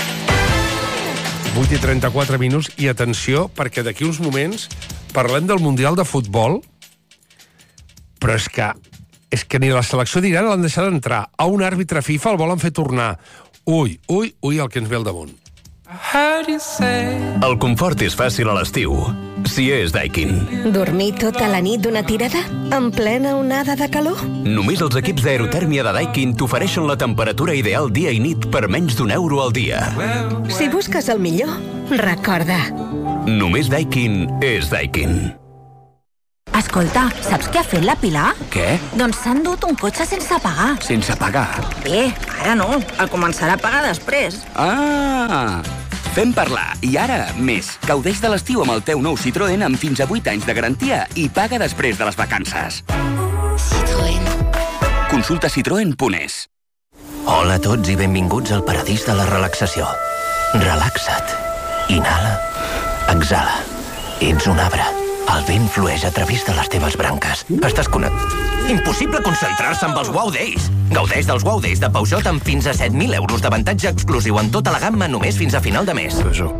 [SPEAKER 1] vuit i trenta-quatre minuts i atenció, perquè d'aquí uns moments parlem del Mundial de Futbol, però és que és que ni la selecció d'Iran l'han deixat entrar. A un àrbitre FIFA el volen fer tornar. Ui, ui, ui, el que ens ve al damunt.
[SPEAKER 7] El confort és fàcil a l'estiu, si és Daikin.
[SPEAKER 8] Dormir tota la nit d'una tirada? En plena onada de calor?
[SPEAKER 7] Només els equips d'aerotèrmia de Daikin t'ofereixen la temperatura ideal dia i nit per menys d'un euro al dia.
[SPEAKER 8] Si busques el millor, recorda.
[SPEAKER 7] Només Daikin és Daikin.
[SPEAKER 11] Escolta, saps què ha fet la Pilar?
[SPEAKER 12] Què?
[SPEAKER 11] Doncs s'ha endut un cotxe sense pagar.
[SPEAKER 12] Sense pagar?
[SPEAKER 11] Bé, ara no. El començarà a pagar després.
[SPEAKER 12] Ah! Fem parlar. I ara, més. Gaudeix de l'estiu amb el teu nou Citroën amb fins a vuit anys de garantia i paga després de les vacances. Citroën. Consulta citroen punt es.
[SPEAKER 13] Hola a tots i benvinguts al paradís de la relaxació. Relaxa't. Inhala. Exhala. Ets un arbre. El vent flueix a través de les teves branques. Estàs connectat. Impossible concentrar-se amb els Wow Days. Gaudeix dels Wow Days de Peugeot amb fins a set mil euros d'avantatge exclusiu en tota la gamma només fins a final de mes.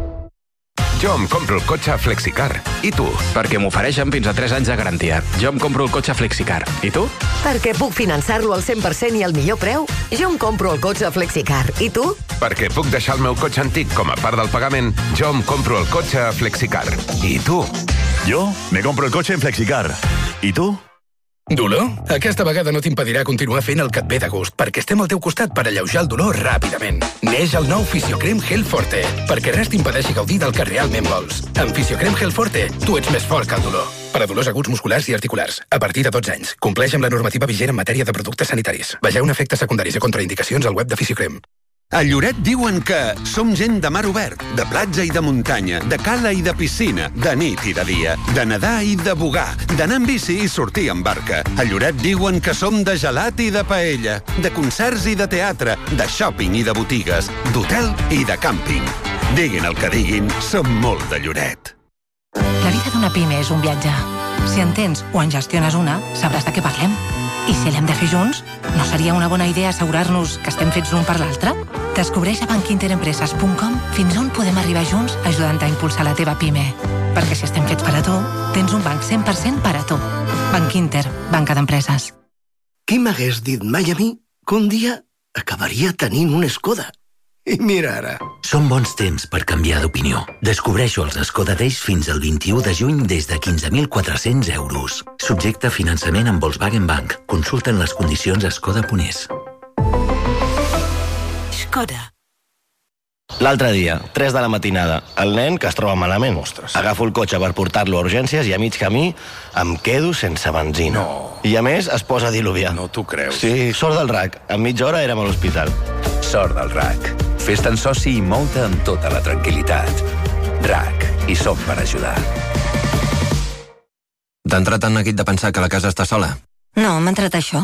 [SPEAKER 26] Jo em compro el cotxe Flexicar. I tu?
[SPEAKER 27] Perquè m'ofereixen fins a tres anys de garantia. Jo em compro el cotxe Flexicar. I tu?
[SPEAKER 28] Perquè puc finançar-lo al cent per cent i al millor preu. Jo em compro el cotxe Flexicar. I tu?
[SPEAKER 26] Perquè puc deixar el meu cotxe antic com a part del pagament. Jo em compro el cotxe Flexicar. I tu?
[SPEAKER 29] Jo me compro el cotxe en Flexicar. I tu?
[SPEAKER 30] Dolor? Aquesta vegada no t'impedirà continuar fent el que et ve de gust, perquè estem al teu costat per alleujar el dolor ràpidament. Neix el nou Fisiocrem Gel Forte, perquè res t'impedeixi gaudir del que realment vols. Amb Fisiocrem Gel Forte, tu ets més fort que el dolor. Per a dolors aguts musculars i articulars, a partir de dotze anys. Compleix amb la normativa vigent en matèria de productes sanitaris. Vegeu efectes secundaris i contraindicacions al web de Fisiocrem.
[SPEAKER 31] A Lloret diuen que som gent de mar obert, de platja i de muntanya, de cala i de piscina, de nit i de dia, de nedar i de bugar, d'anar en bici i sortir en barca. A Lloret diuen que som de gelat i de paella, de concerts i de teatre, de shopping i de botigues, d'hotel i de càmping. Diguin el que diguin, som molt de Lloret.
[SPEAKER 32] La vida d'una pime és un viatge. Si en tens o en gestiones una, sabràs de què parlem. I si l'hem de fer junts, no seria una bona idea assegurar-nos que estem fets l'un per l'altre? Descobreix a bankinterempreses punt com fins on podem arribar junts ajudant a impulsar la teva pime. Perquè si estem fets per a tu, tens un banc cent per cent per a tu. Banc Inter, banca d'empreses.
[SPEAKER 33] Qui m'hagués dit mai a mi que un dia acabaria tenint un Skoda? I mira ara.
[SPEAKER 13] Són bons temps per canviar d'opinió. Descobreixo els Skoda Days fins al vint-i-u de juny des de quinze mil quatre-cents euros. Subjecte a finançament amb Volkswagen Bank. Consulten les condicions a skoda punt es.
[SPEAKER 32] Skoda.
[SPEAKER 34] L'altre dia, tres de la matinada, el nen que es troba malament. Ostres. Agafo el cotxe per portar-lo a urgències i a mig camí em quedo sense benzina. No. I a més es posa a diluviar.
[SPEAKER 26] No t'ho creus.
[SPEAKER 34] Sí, sort del R A C. En mitja hora érem a l'hospital.
[SPEAKER 35] Sort del R A C. Fes-te'n soci i mou-te amb tota la tranquil·litat. R A C. I som per ajudar.
[SPEAKER 36] T'ha entrat tan neguit de pensar que la casa està sola?
[SPEAKER 32] No, m'ha entrat això.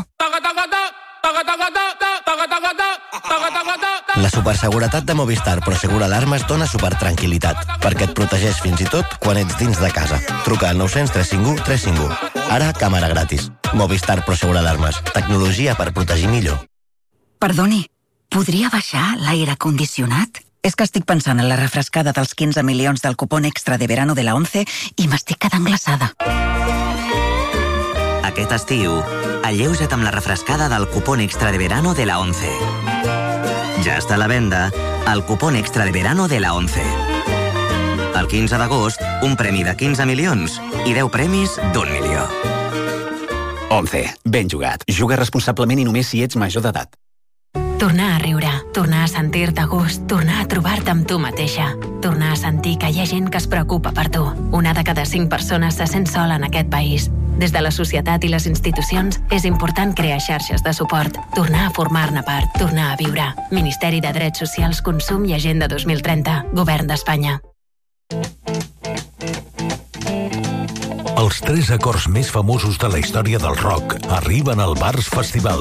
[SPEAKER 34] La superseguretat de Movistar Prosegur Alarmes dona supertranquil·litat, perquè et protegeix fins i tot quan ets dins de casa. Truca al nou zero zero tres cinc u tres cinc u. Ara, càmera gratis. Movistar Prosegur Alarmes. Tecnologia per protegir millor.
[SPEAKER 32] Perdoni, podria baixar l'aire condicionat? És que estic pensant en la refrescada dels quinze milions del cupón extra de verano de la ONCE i m'estic quedant glaçada.
[SPEAKER 37] Aquest estiu, alleuja't amb la refrescada del cupón extra de verano de la ONCE. Ja està a la venda el cupón extra de verano de la ONCE. El quinze d'agost, un premi de quinze milions i deu premis d'un milió.
[SPEAKER 38] ONCE. Ben jugat. Juga responsablement i només si ets major d'edat.
[SPEAKER 32] Tornar a riure, tornar a sentir-te a gust, tornar a trobar-te amb tu mateixa, tornar a sentir que hi ha gent que es preocupa per tu. Una de cada cinc persones se sent sola en aquest país. Des de la societat i les institucions és important crear xarxes de suport, tornar a formar-ne part, tornar a viure. Ministeri de Drets Socials, Consum i Agenda dos mil trenta. Govern d'Espanya.
[SPEAKER 39] Els tres acords més famosos de la història del rock arriben al Bars Festival.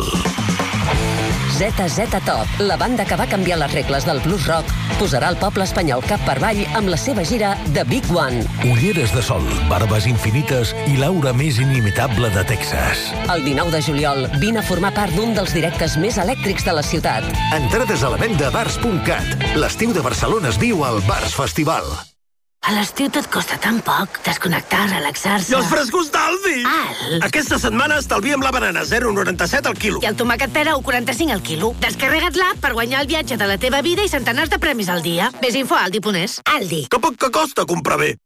[SPEAKER 40] Z Z Top, la banda que va canviar les regles del blues rock, posarà el poble espanyol cap per avall amb la seva gira The Big One.
[SPEAKER 39] Ulleres de sol, barbes infinites i l'aura més inimitable de Texas.
[SPEAKER 40] El dinou de juliol, vine a formar part d'un dels directes més elèctrics de la ciutat.
[SPEAKER 39] Entrades a la venda a bars punt cat. L'estiu de Barcelona es viu al Bars Festival.
[SPEAKER 1] A l'estiu tot costa tan poc. Desconnectar, relaxar-se...
[SPEAKER 33] I els frescos d'Aldi!
[SPEAKER 1] Al!
[SPEAKER 33] Aquesta setmana estalviem la banana zero coma noranta-set al quilo.
[SPEAKER 1] I el tomàquet pera u coma quaranta-cinc al quilo. Descarrega't l'app per guanyar el viatge de la teva vida i centenars de premis al dia. Ves info a aldi punt es. Aldi.
[SPEAKER 33] Que poc que costa comprar bé.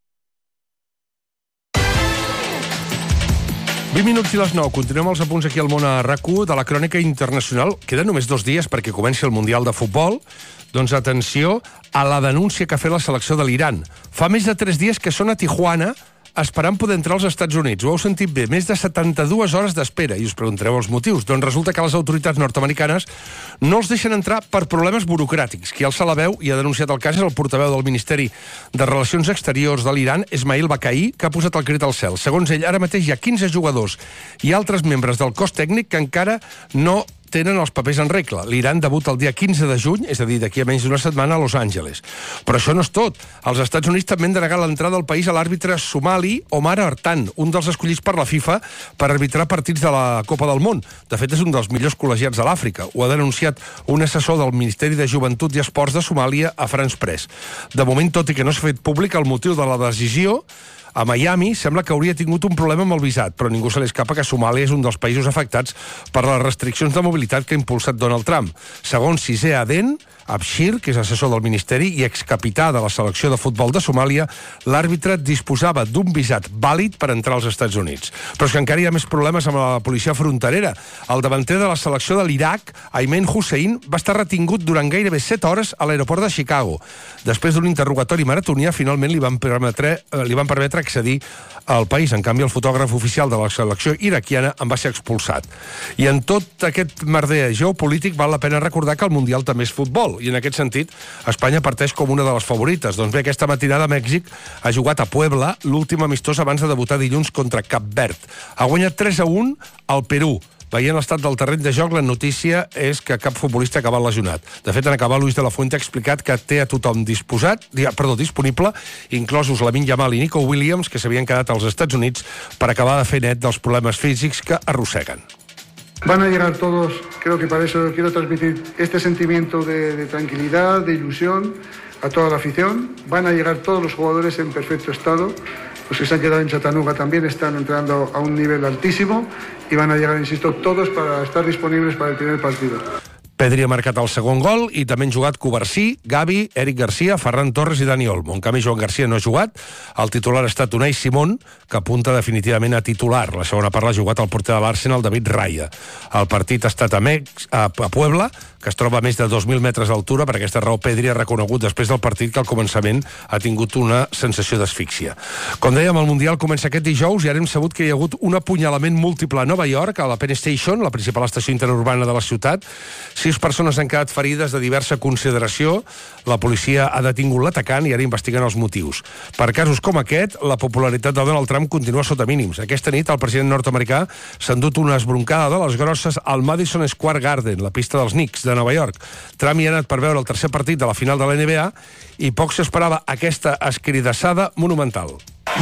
[SPEAKER 2] vint minuts i les nou. Continuem els apunts aquí al món a RAC1 de la crònica internacional. Queden només dos dies perquè comenci el Mundial de Futbol. Doncs atenció a la denúncia que ha fet la selecció de l'Iran. Fa més de tres dies que són a Tijuana esperant poder entrar als Estats Units. Ho heu sentit bé, més de setanta-dues hores d'espera. I us preguntareu els motius. Doncs resulta que les autoritats nord-americanes no els deixen entrar per problemes burocràtics. Qui alça la veu i ha denunciat el cas és el portaveu del Ministeri de Relacions Exteriors de l'Iran, Esmail Bakai, que ha posat el crit al cel. Segons ell, ara mateix hi ha quinze jugadors i altres membres del cos tècnic que encara no tenen els papers en regla. L'Iran debuta el dia quinze de juny, és a dir, d'aquí a menys d'una setmana, a Los Angeles. Però això no és tot. Els Estats Units també han denegat l'entrada al país a l'àrbitre somali Omar Artan, un dels escollits per la FIFA per arbitrar partits de la Copa del Món. De fet, és un dels millors col·legiats de l'Àfrica. Ho ha denunciat un assessor del Ministeri de Joventut i Esports de Somàlia a France Press. De moment, tot i que no s'ha fet públic el motiu de la decisió, a Miami sembla que hauria tingut un problema amb el visat, però ningú se li escapa que Somàlia és un dels països afectats per les restriccions de mobilitat que ha impulsat Donald Trump. Segons Cissé Aden Abshir, que és assessor del Ministeri i excapità de la selecció de futbol de Somàlia, l'àrbitre disposava d'un visat vàlid per entrar als Estats Units. Però és que encara hi ha més problemes amb la policia fronterera. El davanter de la selecció de l'Iraq, Aymen Hussein, va estar retingut durant gairebé set hores a l'aeroport de Chicago. Després d'un interrogatori maratonià, finalment li van permetre, li van permetre accedir al país. En canvi, el fotògraf oficial de la selecció iraquiana en va ser expulsat. I en tot aquest merder geopolític val la pena recordar que el Mundial també és futbol, i en aquest sentit Espanya parteix com una de les favorites. Doncs bé, aquesta matinada Mèxic ha jugat a Puebla l'últim amistós abans de debutar dilluns contra Cap Verd. Ha guanyat tres a un al Perú. Veient l'estat del terreny de joc, la notícia és que cap futbolista ha acabat lesionat. De fet, en acabar, Luis de la Fuente ha explicat que té a tothom disposat, perdó, disponible, inclosos Lamine Yamal i Nico Williams, que s'havien quedat als Estats Units per acabar de fer net dels problemes físics que arrosseguen.
[SPEAKER 3] Van a llegar todos, creo que para eso quiero transmitir este sentimiento de, de tranquilidad, de ilusión a toda la afición. Van a llegar todos los jugadores en perfecto estado. Los que se han quedado en Chattanooga también están entrando a un nivel altísimo y van a llegar, insisto, todos para estar disponibles para el primer partido.
[SPEAKER 2] Pedri ha marcat el segon gol i també han jugat Covarsí, Gavi, Eric Garcia, Ferran Torres i Dani Olmo. En canvi, Joan Garcia no ha jugat. El titular ha estat Unai Simón, que apunta definitivament a titular. La segona part l'ha jugat el porter de l'Arsenal, David Raya. El partit ha estat a, Mex, a Puebla, que es troba a més de dos mil metres d'altura. Per aquesta raó, Pedri ha reconegut després del partit que al començament ha tingut una sensació d'asfíxia. Com dèiem, el Mundial comença aquest dijous i ara hem sabut que hi ha hagut un apunyalament múltiple a Nova York, a la Penn Station, la principal estació interurbana de la ciutat. Sis persones han quedat ferides de diversa consideració. La policia ha detingut l'atacant i ara investiguen els motius. Per casos com aquest, la popularitat de Donald Trump continua sota mínims. Aquesta nit, el president nord-americà s'ha endut una esbroncada de les grosses al Madison Square Garden, la pista dels Knicks de Nova York. Trump hi ha anat per veure el tercer partit de la final de la N B A i poc s'esperava aquesta escridassada monumental.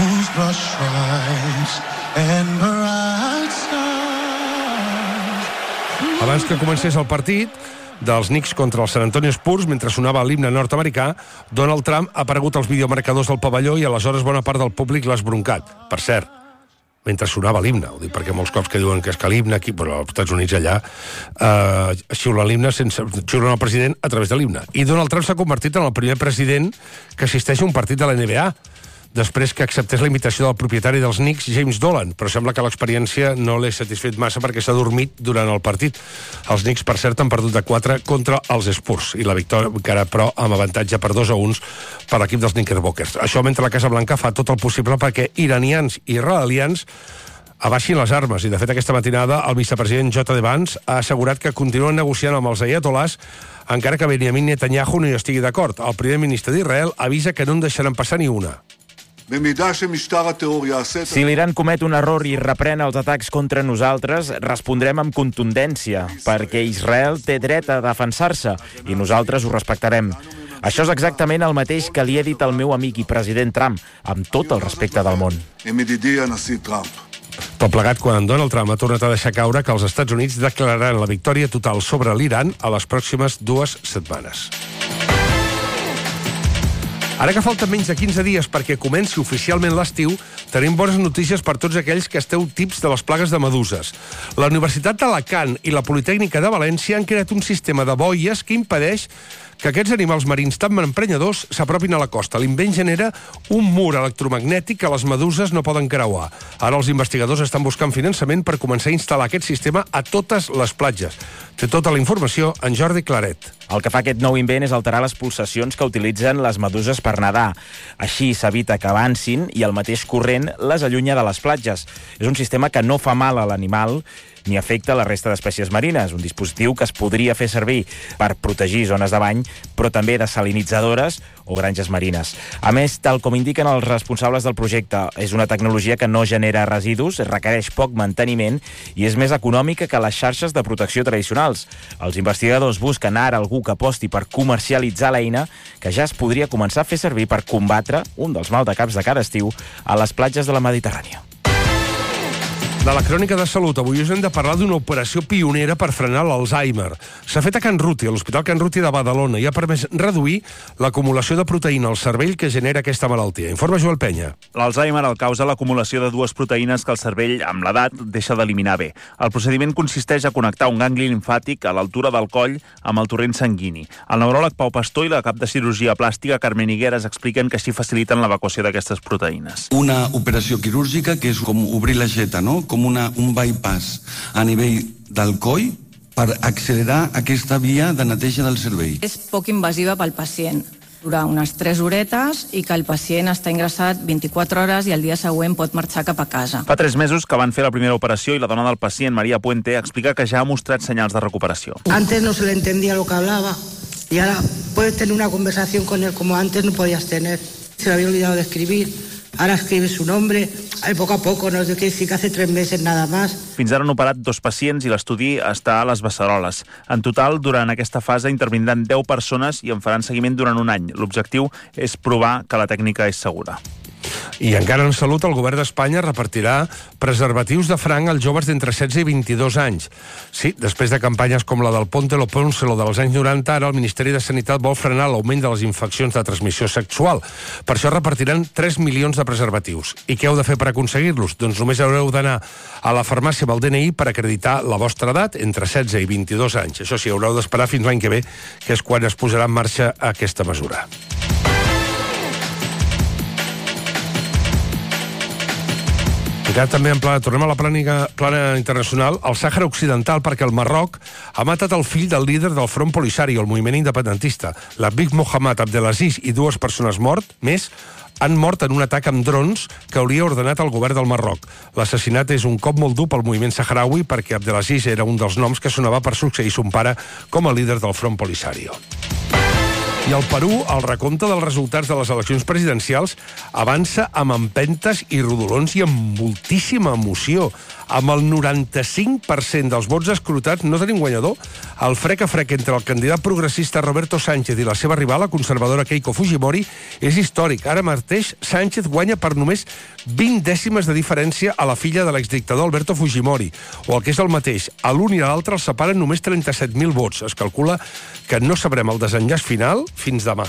[SPEAKER 2] Abans que comencés el partit dels Knicks contra el San Antonio Spurs, mentre sonava l'himne nord-americà, Donald Trump ha aparegut als videomarcadors del pavelló i aleshores bona part del públic l'ha esbroncat. Per cert, mentre sonava l'himne, ho dic perquè molts cops que diuen que és que l'himne aquí, però als Estats Units allà eh, xiulen l'himne sense xiulen el president a través de l'himne. I Donald Trump s'ha convertit en el primer president que assisteix a un partit de la N B A, després que acceptés la invitació del propietari dels Knicks, James Dolan, però sembla que l'experiència no l'he satisfet massa perquè s'ha dormit durant el partit. Els Knicks, per cert, han perdut de quatre contra els Spurs, i la victòria encara, però, amb avantatge per dos a uns per l'equip dels Knickerbockers. Això mentre la Casa Blanca fa tot el possible perquè iranians i israelians abaixin les armes, i de fet aquesta matinada el vicepresident J D Vance ha assegurat que continuen negociant amb els ayatolás encara que Benjamin Netanyahu no hi estigui d'acord. El primer ministre d'Israel avisa que no en deixaran passar ni una.
[SPEAKER 4] Si l'Iran comet un error i reprèn els atacs contra nosaltres, respondrem amb contundència, perquè Israel té dret a defensar-se i nosaltres ho respectarem. Això és exactament el mateix que li he dit al meu amic i president Trump, amb tot el respecte del món.
[SPEAKER 2] Tot plegat quan Donald Trump ha tornat a deixar caure que els Estats Units declararan la victòria total sobre l'Iran a les pròximes dues setmanes. Ara que falten menys de quinze dies perquè comenci oficialment l'estiu, tenim bones notícies per tots aquells que esteu tips de les plagues de meduses. La Universitat d'Alacant i la Politècnica de València han creat un sistema de boies que impedeix que aquests animals marins tan emprenyadors s'apropin a la costa. L'invent genera un mur electromagnètic que les meduses no poden creuar. Ara els investigadors estan buscant finançament per començar a instal·lar aquest sistema a totes les platges. Té tota la informació en Jordi Claret.
[SPEAKER 4] El que fa aquest nou invent és alterar les pulsacions que utilitzen les meduses per nedar. Així s'evita que avancin i el mateix corrent les allunya de les platges. És un sistema que no fa mal a l'animal ni afecta la resta d'espècies marines, un dispositiu que es podria fer servir per protegir zones de bany, però també desalinitzadores o granges marines. A més, tal com indiquen els responsables del projecte, és una tecnologia que no genera residus, requereix poc manteniment i és més econòmica que les xarxes de protecció tradicionals. Els investigadors busquen ara algú que aposti per comercialitzar l'eina que ja es podria començar a fer servir per combatre un dels maldecaps de cada estiu a les platges de la Mediterrània.
[SPEAKER 2] De la crònica de salut, avui us hem de parlar d'una operació pionera per frenar l'Alzheimer. S'ha fet a Can Ruti, a l'Hospital Can Ruti de Badalona, i ha permès reduir l'acumulació de proteïna al cervell que genera aquesta malaltia. Informa Joel Penya.
[SPEAKER 5] L'Alzheimer el causa l'acumulació de dues proteïnes que el cervell, amb l'edat, deixa d'eliminar bé. El procediment consisteix a connectar un gangli limfàtic a l'altura del coll amb el torrent sanguini. El neuròleg Pau Pastor i la cap de cirurgia plàstica Carmen Higueras expliquen que així faciliten l'evacuació d'aquestes proteïnes.
[SPEAKER 6] Una operació quirúrgica que és com obrir l'aixeta, no? Com una, un bypass a nivell del coll per accelerar aquesta via de neteja del cervell.
[SPEAKER 7] És poc invasiva pel pacient. Dura unes tres horetes i que el pacient està ingressat vint-i-quatre hores i el dia següent pot marxar cap a casa.
[SPEAKER 5] Fa tres mesos que van fer la primera operació i la dona del pacient, Maria Puente, explica que ja ha mostrat senyals de recuperació.
[SPEAKER 8] Antes no se le entendía lo que hablaba y ahora puedes tener una conversación con él como antes no podías tener. Se le había olvidado de escribir. Ara escribe su nombre, a poco a poco, no es de que sí que hace tres meses nada más.
[SPEAKER 5] Fins ara han operat dos pacients i l'estudi està a les Beceroles. En total, durant aquesta fase intervindran deu persones i en faran seguiment durant un any. L'objectiu és provar que la tècnica és segura.
[SPEAKER 2] I encara en salut, el govern d'Espanya repartirà preservatius de franc als joves d'entre setze i vint-i-dos anys. Sí, després de campanyes com la del Ponte lo Pónselo dels anys noranta, ara el Ministeri de Sanitat vol frenar l'augment de les infeccions de transmissió sexual. Per això repartiran tres milions de preservatius. I què heu de fer per aconseguir-los? Doncs només haureu d'anar a la farmàcia amb el D N I per acreditar la vostra edat entre setze i vint-i-dos anys. Això sí, haureu d'esperar fins l'any que ve, que és quan es posarà en marxa aquesta mesura. Encara també en plana, tornem a la plana, plana internacional, al Sàhara Occidental, perquè el Marroc ha matat el fill del líder del Front Polisario, el moviment independentista. L'Abid Mohamed Abdelaziz i dues persones mort, més, han mort en un atac amb drons que hauria ordenat el govern del Marroc. L'assassinat és un cop molt dur pel moviment saharaui perquè Abdelaziz era un dels noms que sonava per succeir son pare com a líder del Front Polisario. I al Perú, el recompte dels resultats de les eleccions presidencials avança amb empentes i rodolons i amb moltíssima emoció. Amb el noranta-cinc per cent dels vots escrutats no tenim guanyador. El frec a frec entre el candidat progressista Roberto Sánchez i la seva rival, la conservadora Keiko Fujimori, és històric. Ara mateix Sánchez guanya per només vint dècimes de diferència a la filla de l'exdictador Alberto Fujimori. O el que és el mateix, a l'un i a l'altre els separen només trenta-set mil vots. Es calcula que no sabrem el desenllaç final fins demà.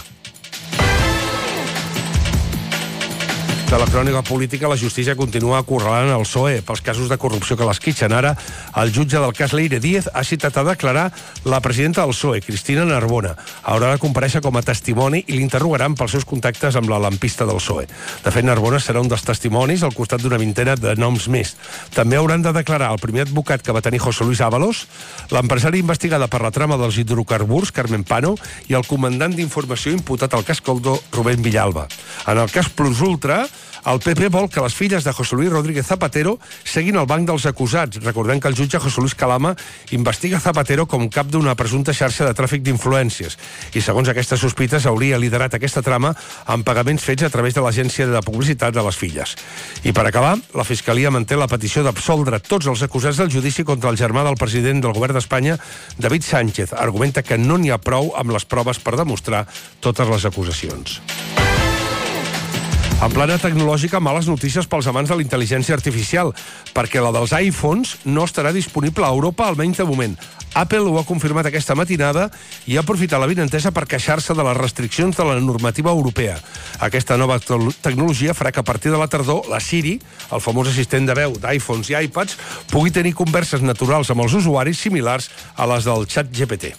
[SPEAKER 2] De la crònica política, la justícia continua acorralant el P S O E pels casos de corrupció que l'esquitxen. Ara, el jutge del cas Leire Díez ha citat a declarar la presidenta del P S O E, Cristina Narbona. Haurà de comparèixer com a testimoni i l'interrogaran pels seus contactes amb la lampista del P S O E. De fet, Narbona serà un dels testimonis al costat d'una vintena de noms més. També hauran de declarar el primer advocat que va tenir José Luis Ábalos, l'empresari investigada per la trama dels hidrocarburs, Carmen Pano, i el comandant d'informació imputat al cas Coldo, Rubén Villalba. En el cas Plus Ultra, el P P vol que les filles de José Luis Rodríguez Zapatero seguin el banc dels acusats. Recordem que el jutge José Luis Calama investiga Zapatero com cap d'una presumpta xarxa de tràfic d'influències. I segons aquestes sospites hauria liderat aquesta trama amb pagaments fets a través de l'agència de publicitat de les filles. I per acabar, la Fiscalia manté la petició d'absoldre tots els acusats del judici contra el germà del president del govern d'Espanya, David Sánchez. Argumenta que no n'hi ha prou amb les proves per demostrar totes les acusacions. En plana tecnològica, males notícies pels amants de la intel·ligència artificial, perquè la dels iPhones no estarà disponible a Europa, almenys de moment. Apple ho ha confirmat aquesta matinada i ha aprofitat la vinentesa per queixar-se de les restriccions de la normativa europea. Aquesta nova tecnologia farà que a partir de la tardor la Siri, el famós assistent de veu d'iPhones i iPads, pugui tenir converses naturals amb els usuaris similars a les del xat G P T.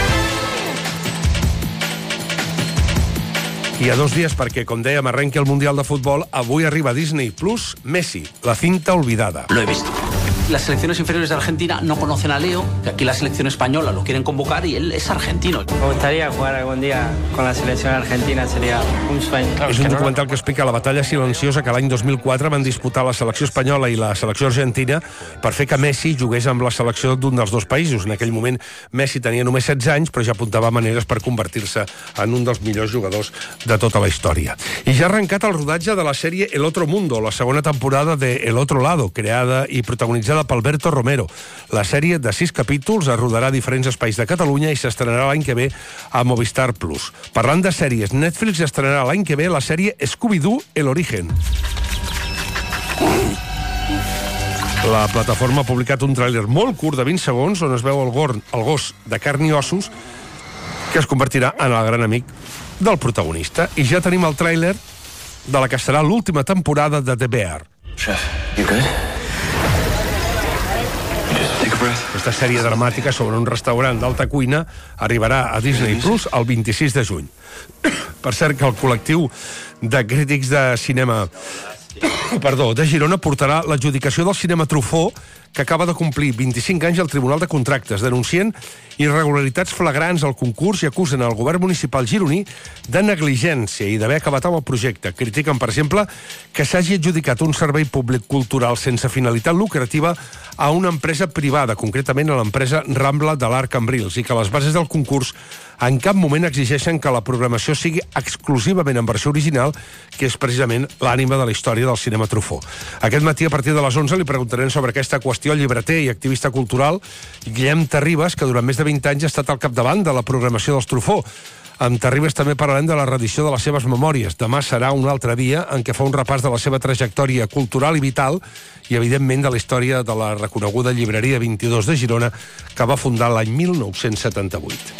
[SPEAKER 2] I a dos dies perquè, com dèiem, arrenqui el Mundial de Futbol, avui arriba a Disney Plus Messi, la cinta olvidada.
[SPEAKER 9] Lo he visto. Las selecciones inferiores de Argentina no conocen a Leo, que aquí la selección española lo quieren convocar y él es argentino.
[SPEAKER 10] Me gustaría jugar algún día con la selección argentina, sería un sueño.
[SPEAKER 2] És un documental que explica la batalla silenciosa que l'any dos mil quatre van disputar la selecció espanyola i la selecció argentina per fer que Messi jugués amb la selecció d'un dels dos països. En aquell moment Messi tenia només setze anys, però ja apuntava maneres per convertir-se en un dels millors jugadors de tota la història. I ja ha arrencat el rodatge de la sèrie El Otro Mundo, la segona temporada de El Otro Lado, creada i protagonitzada per Alberto Romero. La sèrie de sis capítols es rodarà a diferents espais de Catalunya i s'estrenarà l'any que ve a Movistar Plus. Parlant de sèries, Netflix estrenarà l'any que ve la sèrie Scooby-Doo El Origen. La plataforma ha publicat un tràiler molt curt de vint segons on es veu el, gorn, el gos de carn i ossos que es convertirà en el gran amic del protagonista. I ja tenim el tràiler de la que serà l'última temporada de The Bear.
[SPEAKER 11] Chef, you good?
[SPEAKER 2] Aquesta sèrie dramàtica sobre un restaurant d'alta cuina arribarà a Disney Plus el vint-i-sis de juny. Per cert, que el col·lectiu de crítics de cinema perdó, de Girona portarà l'adjudicació del cinema Truffaut, que acaba de complir vint-i-cinc anys al Tribunal de Contractes, denuncien irregularitats flagrants al concurs i acusen el govern municipal gironí de negligència i d'haver acabat amb el projecte. Critiquen, per exemple, que s'hagi adjudicat un servei públic cultural sense finalitat lucrativa a una empresa privada, concretament a l'empresa Rambla de l'Arc Cambrils, i que les bases del concurs en cap moment exigeixen que la programació sigui exclusivament en versió original, que és precisament l'ànima de la història del cinema Truffaut. Aquest matí, a partir de les onze, li preguntarem sobre aquesta qüestió al llibreter i activista cultural Guillem Terribas, que durant més de vint anys ha estat al capdavant de la programació dels Truffaut. Amb Terribas també parlarem de la reedició de les seves memòries. Demà serà un altre dia en què fa un repàs de la seva trajectòria cultural i vital i, evidentment, de la història de la reconeguda llibreria vint-i-dos de Girona, que va fundar l'any mil nou-cents setanta-vuit.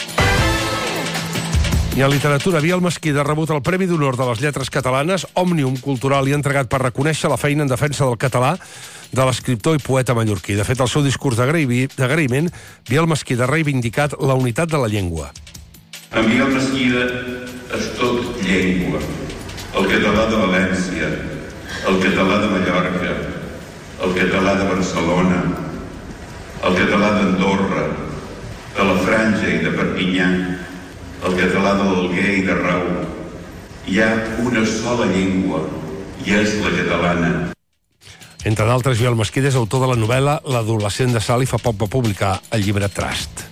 [SPEAKER 2] I en literatura, Biel Mesquida ha rebut el Premi d'Honor de les Lletres Catalanes, Òmnium Cultural, i ha entregat per reconèixer la feina en defensa del català de l'escriptor i poeta mallorquí. De fet, el seu discurs d'agraïment, Biel Mesquida ha reivindicat la unitat de la llengua.
[SPEAKER 12] En Biel Mesquida és tot llengua. El català de València, el català de Mallorca, el català de Barcelona, el català d'Andorra, de la Franja i de Perpinyà, el català de l'Alguer i de Rau. Hi ha una sola llengua, i és la catalana.
[SPEAKER 2] Entre d'altres, Biel Mesquida és autor de la novel·la L'adolescent de Sal i fa poc va publicar el llibre Trust.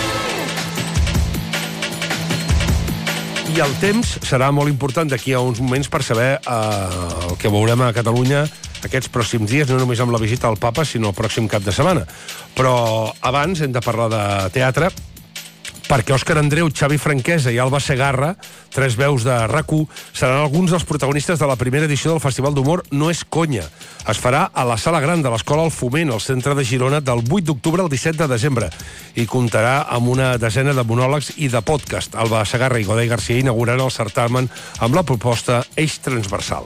[SPEAKER 2] I el temps serà molt important d'aquí a uns moments per saber eh, el que veurem a Catalunya aquests pròxims dies, no només amb la visita al Papa, sinó el pròxim cap de setmana. Però abans hem de parlar de teatre, perquè Òscar Andreu, Xavi Franquesa i Alba Segarra, tres veus de RAC1, seran alguns dels protagonistes de la primera edició del Festival d'Humor No és conya. Es farà a la Sala Gran de l'Escola El Foment, al centre de Girona, del vuit d'octubre al disset de desembre, i comptarà amb una desena de monòlegs i de podcast. Alba Segarra i Godai Garcia inauguraran el certamen amb la proposta Eix Transversal.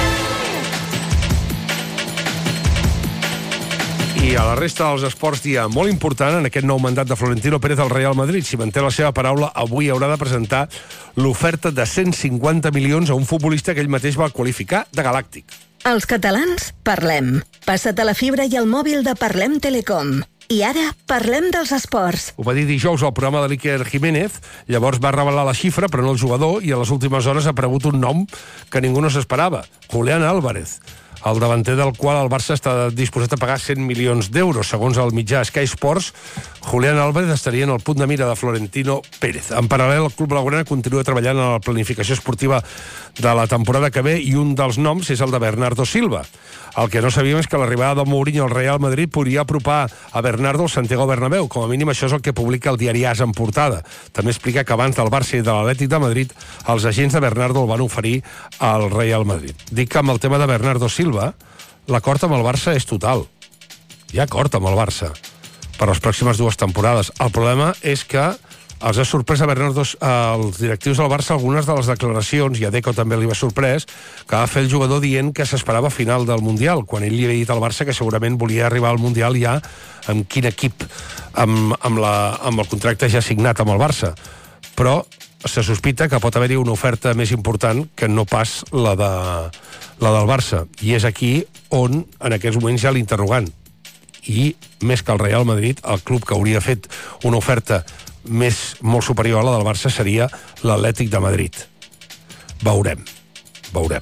[SPEAKER 2] I a la resta dels esports, dia molt important en aquest nou mandat de Florentino Pérez al Real Madrid. Si manté la seva paraula, avui haurà de presentar l'oferta de cent cinquanta milions a un futbolista que ell mateix va qualificar de galàctic.
[SPEAKER 14] Els catalans parlem. Passa't a la fibra i al mòbil de Parlem Telecom. I ara parlem dels esports.
[SPEAKER 2] Ho va dir dijous al programa de l'Iker Jiménez, llavors va revelar la xifra, però no el jugador, i a les últimes hores ha aparegut un nom que ningú no s'esperava, Julián Álvarez. el davanter del qual el Barça està disposat a pagar cent milions d'euros. Segons el mitjà Sky Sports, Julián Álvarez estaria en el punt de mira de Florentino Pérez. En paral·lel, el club blaugrana continua treballant en la planificació esportiva de la temporada que ve i un dels noms és el de Bernardo Silva. El que no sabíem és que l'arribada de Mourinho al Real Madrid podria apropar a Bernardo al Santiago Bernabéu. Com a mínim això és el que publica el diari AS en portada. També explica que abans del Barça i de l'Atlètic de Madrid els agents de Bernardo el van oferir al Real Madrid. Dic que amb el tema de Bernardo Silva l'acord amb el Barça és total. Hi ha acord amb el Barça per les pròximes dues temporades. El problema és que els ha sorprès a Bernardo, als directius del Barça, algunes de les declaracions, i a Deco també li va sorprès, que va fer el jugador dient que s'esperava a final del Mundial, quan ell li havia dit al Barça que segurament volia arribar al Mundial ja amb quin equip, amb, amb, la, amb el contracte ja signat amb el Barça. Però se sospita que pot haver-hi una oferta més important que no pas la, de, la del Barça. I és aquí on, en aquests moments, hi ha l'interrogant. I, més que el Real Madrid, el club que hauria fet una oferta més molt superior a la del Barça seria l'Atlètic de Madrid. Veurem. Veurem.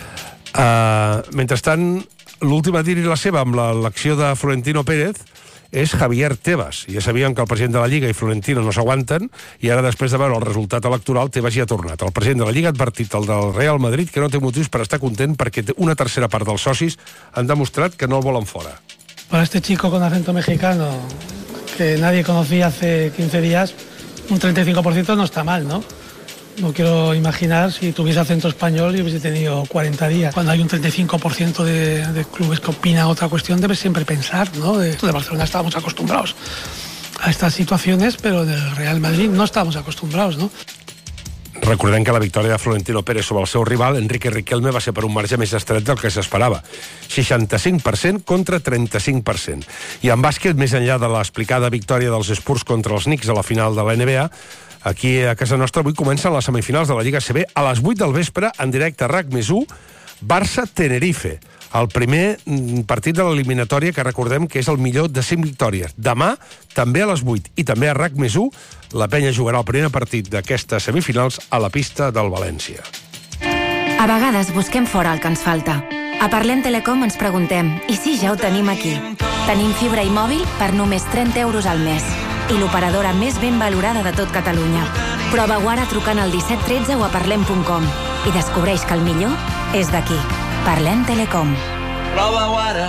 [SPEAKER 2] Uh, mentrestant, l'última a dir-hi la seva amb l'acció de Florentino Pérez és Javier Tebas. Ja sabíem que el president de la Lliga i Florentino no s'aguanten i ara, després de veure el resultat electoral, Tebas ja ha tornat. El president de la Lliga ha advertit el del Real Madrid que no té motius per estar content perquè una tercera part dels socis han demostrat que no el volen fora.
[SPEAKER 11] Para este chico con acento mexicano que nadie conocía hace quince días, un treinta y cinco por ciento no está mal, ¿no? No quiero imaginar si tuviese acento español y hubiese tenido cuarenta días. Cuando hay un treinta y cinco por ciento de, de clubes que opinan otra cuestión, debes siempre pensar, ¿no? De, de Barcelona estábamos acostumbrados a estas situaciones, pero del Real Madrid no estábamos acostumbrados, ¿no?
[SPEAKER 2] Recordem que la victòria de Florentino Pérez sobre el seu rival, Enrique Riquelme, va ser per un marge més estret del que s'esperava. seixanta-cinc per cent contra trenta-cinc per cent. I en bàsquet, més enllà de l'explicada victòria dels Spurs contra els Knicks a la final de la N B A, aquí a casa nostra avui comencen les semifinals de la Lliga A C B a les vuit del vespre, en directe a RAC més u, Barça-Tenerife. El primer partit de l'eliminatòria, que recordem que és el millor de cinc victòries. Demà, també a les vuit, i també a RAC més u, la penya jugarà el primer partit d'aquestes semifinals a la pista del València.
[SPEAKER 13] A vegades busquem fora el que ens falta. A Parlem Telecom ens preguntem, i si ja ho tenim aquí? Tenim fibra i mòbil per només trenta euros al mes. I l'operadora més ben valorada de tot Catalunya. Prova-ho ara trucant al disset tretze o a parlem punt com i descobreix que el millor és d'aquí. Parlem Telecom.
[SPEAKER 15] Prova-ho ara.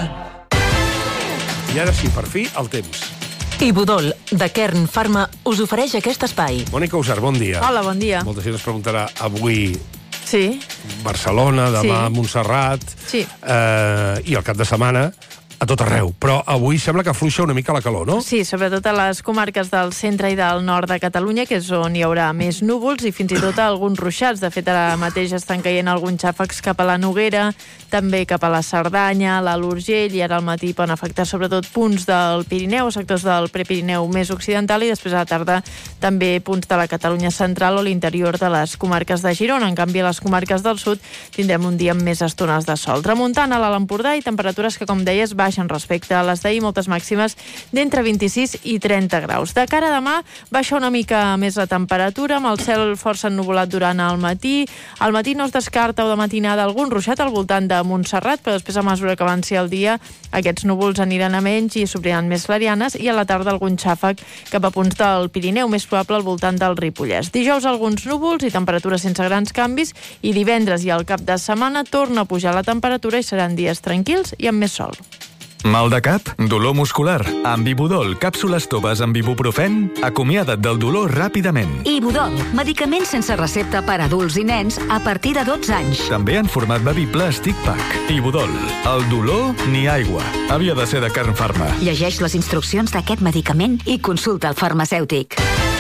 [SPEAKER 2] I ara sí, per fi, el temps.
[SPEAKER 16] Ibudol, de Kern Pharma, us ofereix aquest espai.
[SPEAKER 2] Mònica Usar, bon dia.
[SPEAKER 13] Hola, bon dia.
[SPEAKER 2] Molta gent es preguntarà avui
[SPEAKER 13] sí.
[SPEAKER 2] Barcelona, demà
[SPEAKER 13] sí.
[SPEAKER 2] Montserrat,
[SPEAKER 13] sí.
[SPEAKER 2] eh, i el cap de setmana a tot arreu, però avui sembla que afluixa una mica la calor, no?
[SPEAKER 13] Sí, sobretot a les comarques del centre i del nord de Catalunya, que és on hi haurà més núvols i fins i tot alguns ruixats. De fet, ara mateix estan caient alguns xàfecs cap a la Noguera, també cap a la Cerdanya, a l'Alt Urgell, i ara al matí poden afectar sobretot punts del Pirineu, sectors del Prepirineu més occidental, i després a la tarda també punts de la Catalunya central o l'interior de les comarques de Girona. En canvi, a les comarques del sud tindrem un dia amb més estones de sol. Tramuntana a l'Alt Empordà i temperatures que, com deies, baixen respecte a les d'ahir, moltes màximes d'entre vint-i-sis i trenta graus. De cara a demà, baixa una mica més la temperatura, amb el cel força ennuvolat durant el matí. Al matí no es descarta o de matinada algun ruixat al voltant de Montserrat, però després, a mesura que avanci el dia, aquests núvols aniran a menys i s'obriran més clarianes, i a la tarda algun xàfec cap a punts del Pirineu, més probable al voltant del Ripollès. Dijous alguns núvols i temperatures sense grans canvis, i divendres i al cap de setmana torna a pujar la temperatura i seran dies tranquils i amb més sol.
[SPEAKER 17] Mal de cap? Dolor muscular? Amb Ibudol, càpsules toves amb ibuprofen? Acomiada't del dolor ràpidament.
[SPEAKER 13] Ibudol, medicament sense recepta per a adults i nens a partir de dotze anys.
[SPEAKER 17] També en format bevible Stick Pack. Ibudol, el dolor ni aigua. Havia de ser de Kern Pharma.
[SPEAKER 13] Llegeix les instruccions d'aquest medicament i consulta el farmacèutic.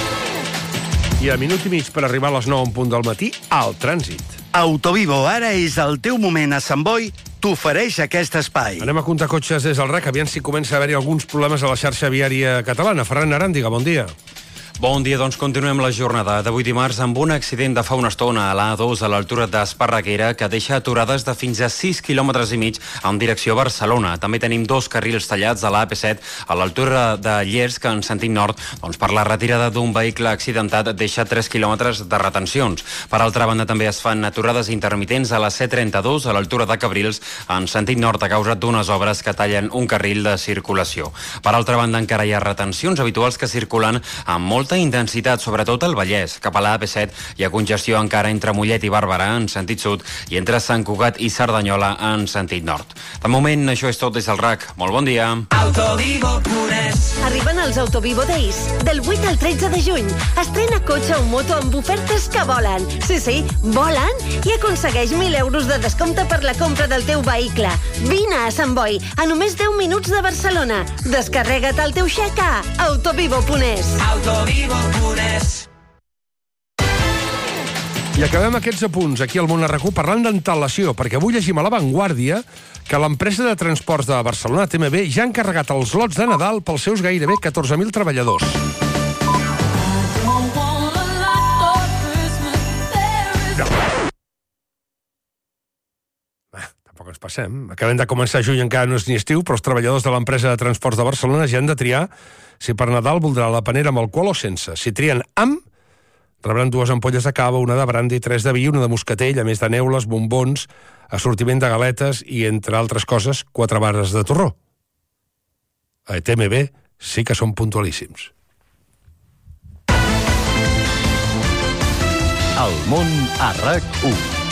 [SPEAKER 2] I a minut i mig per arribar a les nou en punt del matí, al trànsit.
[SPEAKER 18] Autovivo, ara és el teu moment a Sant Boi, t'ofereix aquest espai.
[SPEAKER 2] Anem a comptar cotxes des del R A C, aviam si comença a haver-hi alguns problemes a la xarxa viària catalana. Ferran Aràndiga, bon dia.
[SPEAKER 15] Bon dia, doncs continuem la jornada d'avui dimarts amb un accident de fa una estona a l'A dos a l'altura d'Esparreguera que deixa aturades de fins a sis quilòmetres i mig en direcció a Barcelona. També tenim dos carrils tallats a l'A P set a l'altura de Llers que en sentit nord doncs per la retirada d'un vehicle accidentat deixa tres quilòmetres de retencions. Per altra banda també es fan aturades intermitents a la C trenta-dos a l'altura de Cabrils en sentit nord a causa d'unes obres que tallen un carril de circulació. Per altra banda encara hi ha retencions habituals que circulen amb molta intensitat, sobretot al Vallès. Cap a l'A P set hi ha congestió encara entre Mollet i Barberà en sentit sud i entre Sant Cugat i Cerdanyola en sentit nord. De moment, això és tot des del R A C. Molt bon dia.
[SPEAKER 19] Autovivo Punès. Arriben els Autovivo Days. Del vuit al tretze de juny. Estrena cotxe o moto amb ofertes que volen. Sí, sí, volen i aconsegueix mil euros de descompte per la compra del teu vehicle. Vine a Sant Boi, a només deu minuts de Barcelona. Descarrega't el teu xec a autovivo punès. Autovivo Punès.
[SPEAKER 2] I acabem aquests apunts aquí al Món a R A C U parlant d'antelació, perquè avui llegim a La Vanguardia que l'empresa de transports de Barcelona, T M B, ja ha encarregat els lots de Nadal pels seus gairebé catorze mil treballadors. Tampoc ens passem. Acabem de començar juny, encara no és ni estiu, però els treballadors de l'empresa de transports de Barcelona ja han de triar si per Nadal voldrà la panera amb alcohol o sense. Si trien amb, rebran dues ampolles de cava, una de brandy, tres de vi, una de moscatell, a més de neules, bombons, assortiment de galetes i, entre altres coses, quatre barres de torró. A T M B sí que són puntualíssims.
[SPEAKER 39] El Món a R A C U.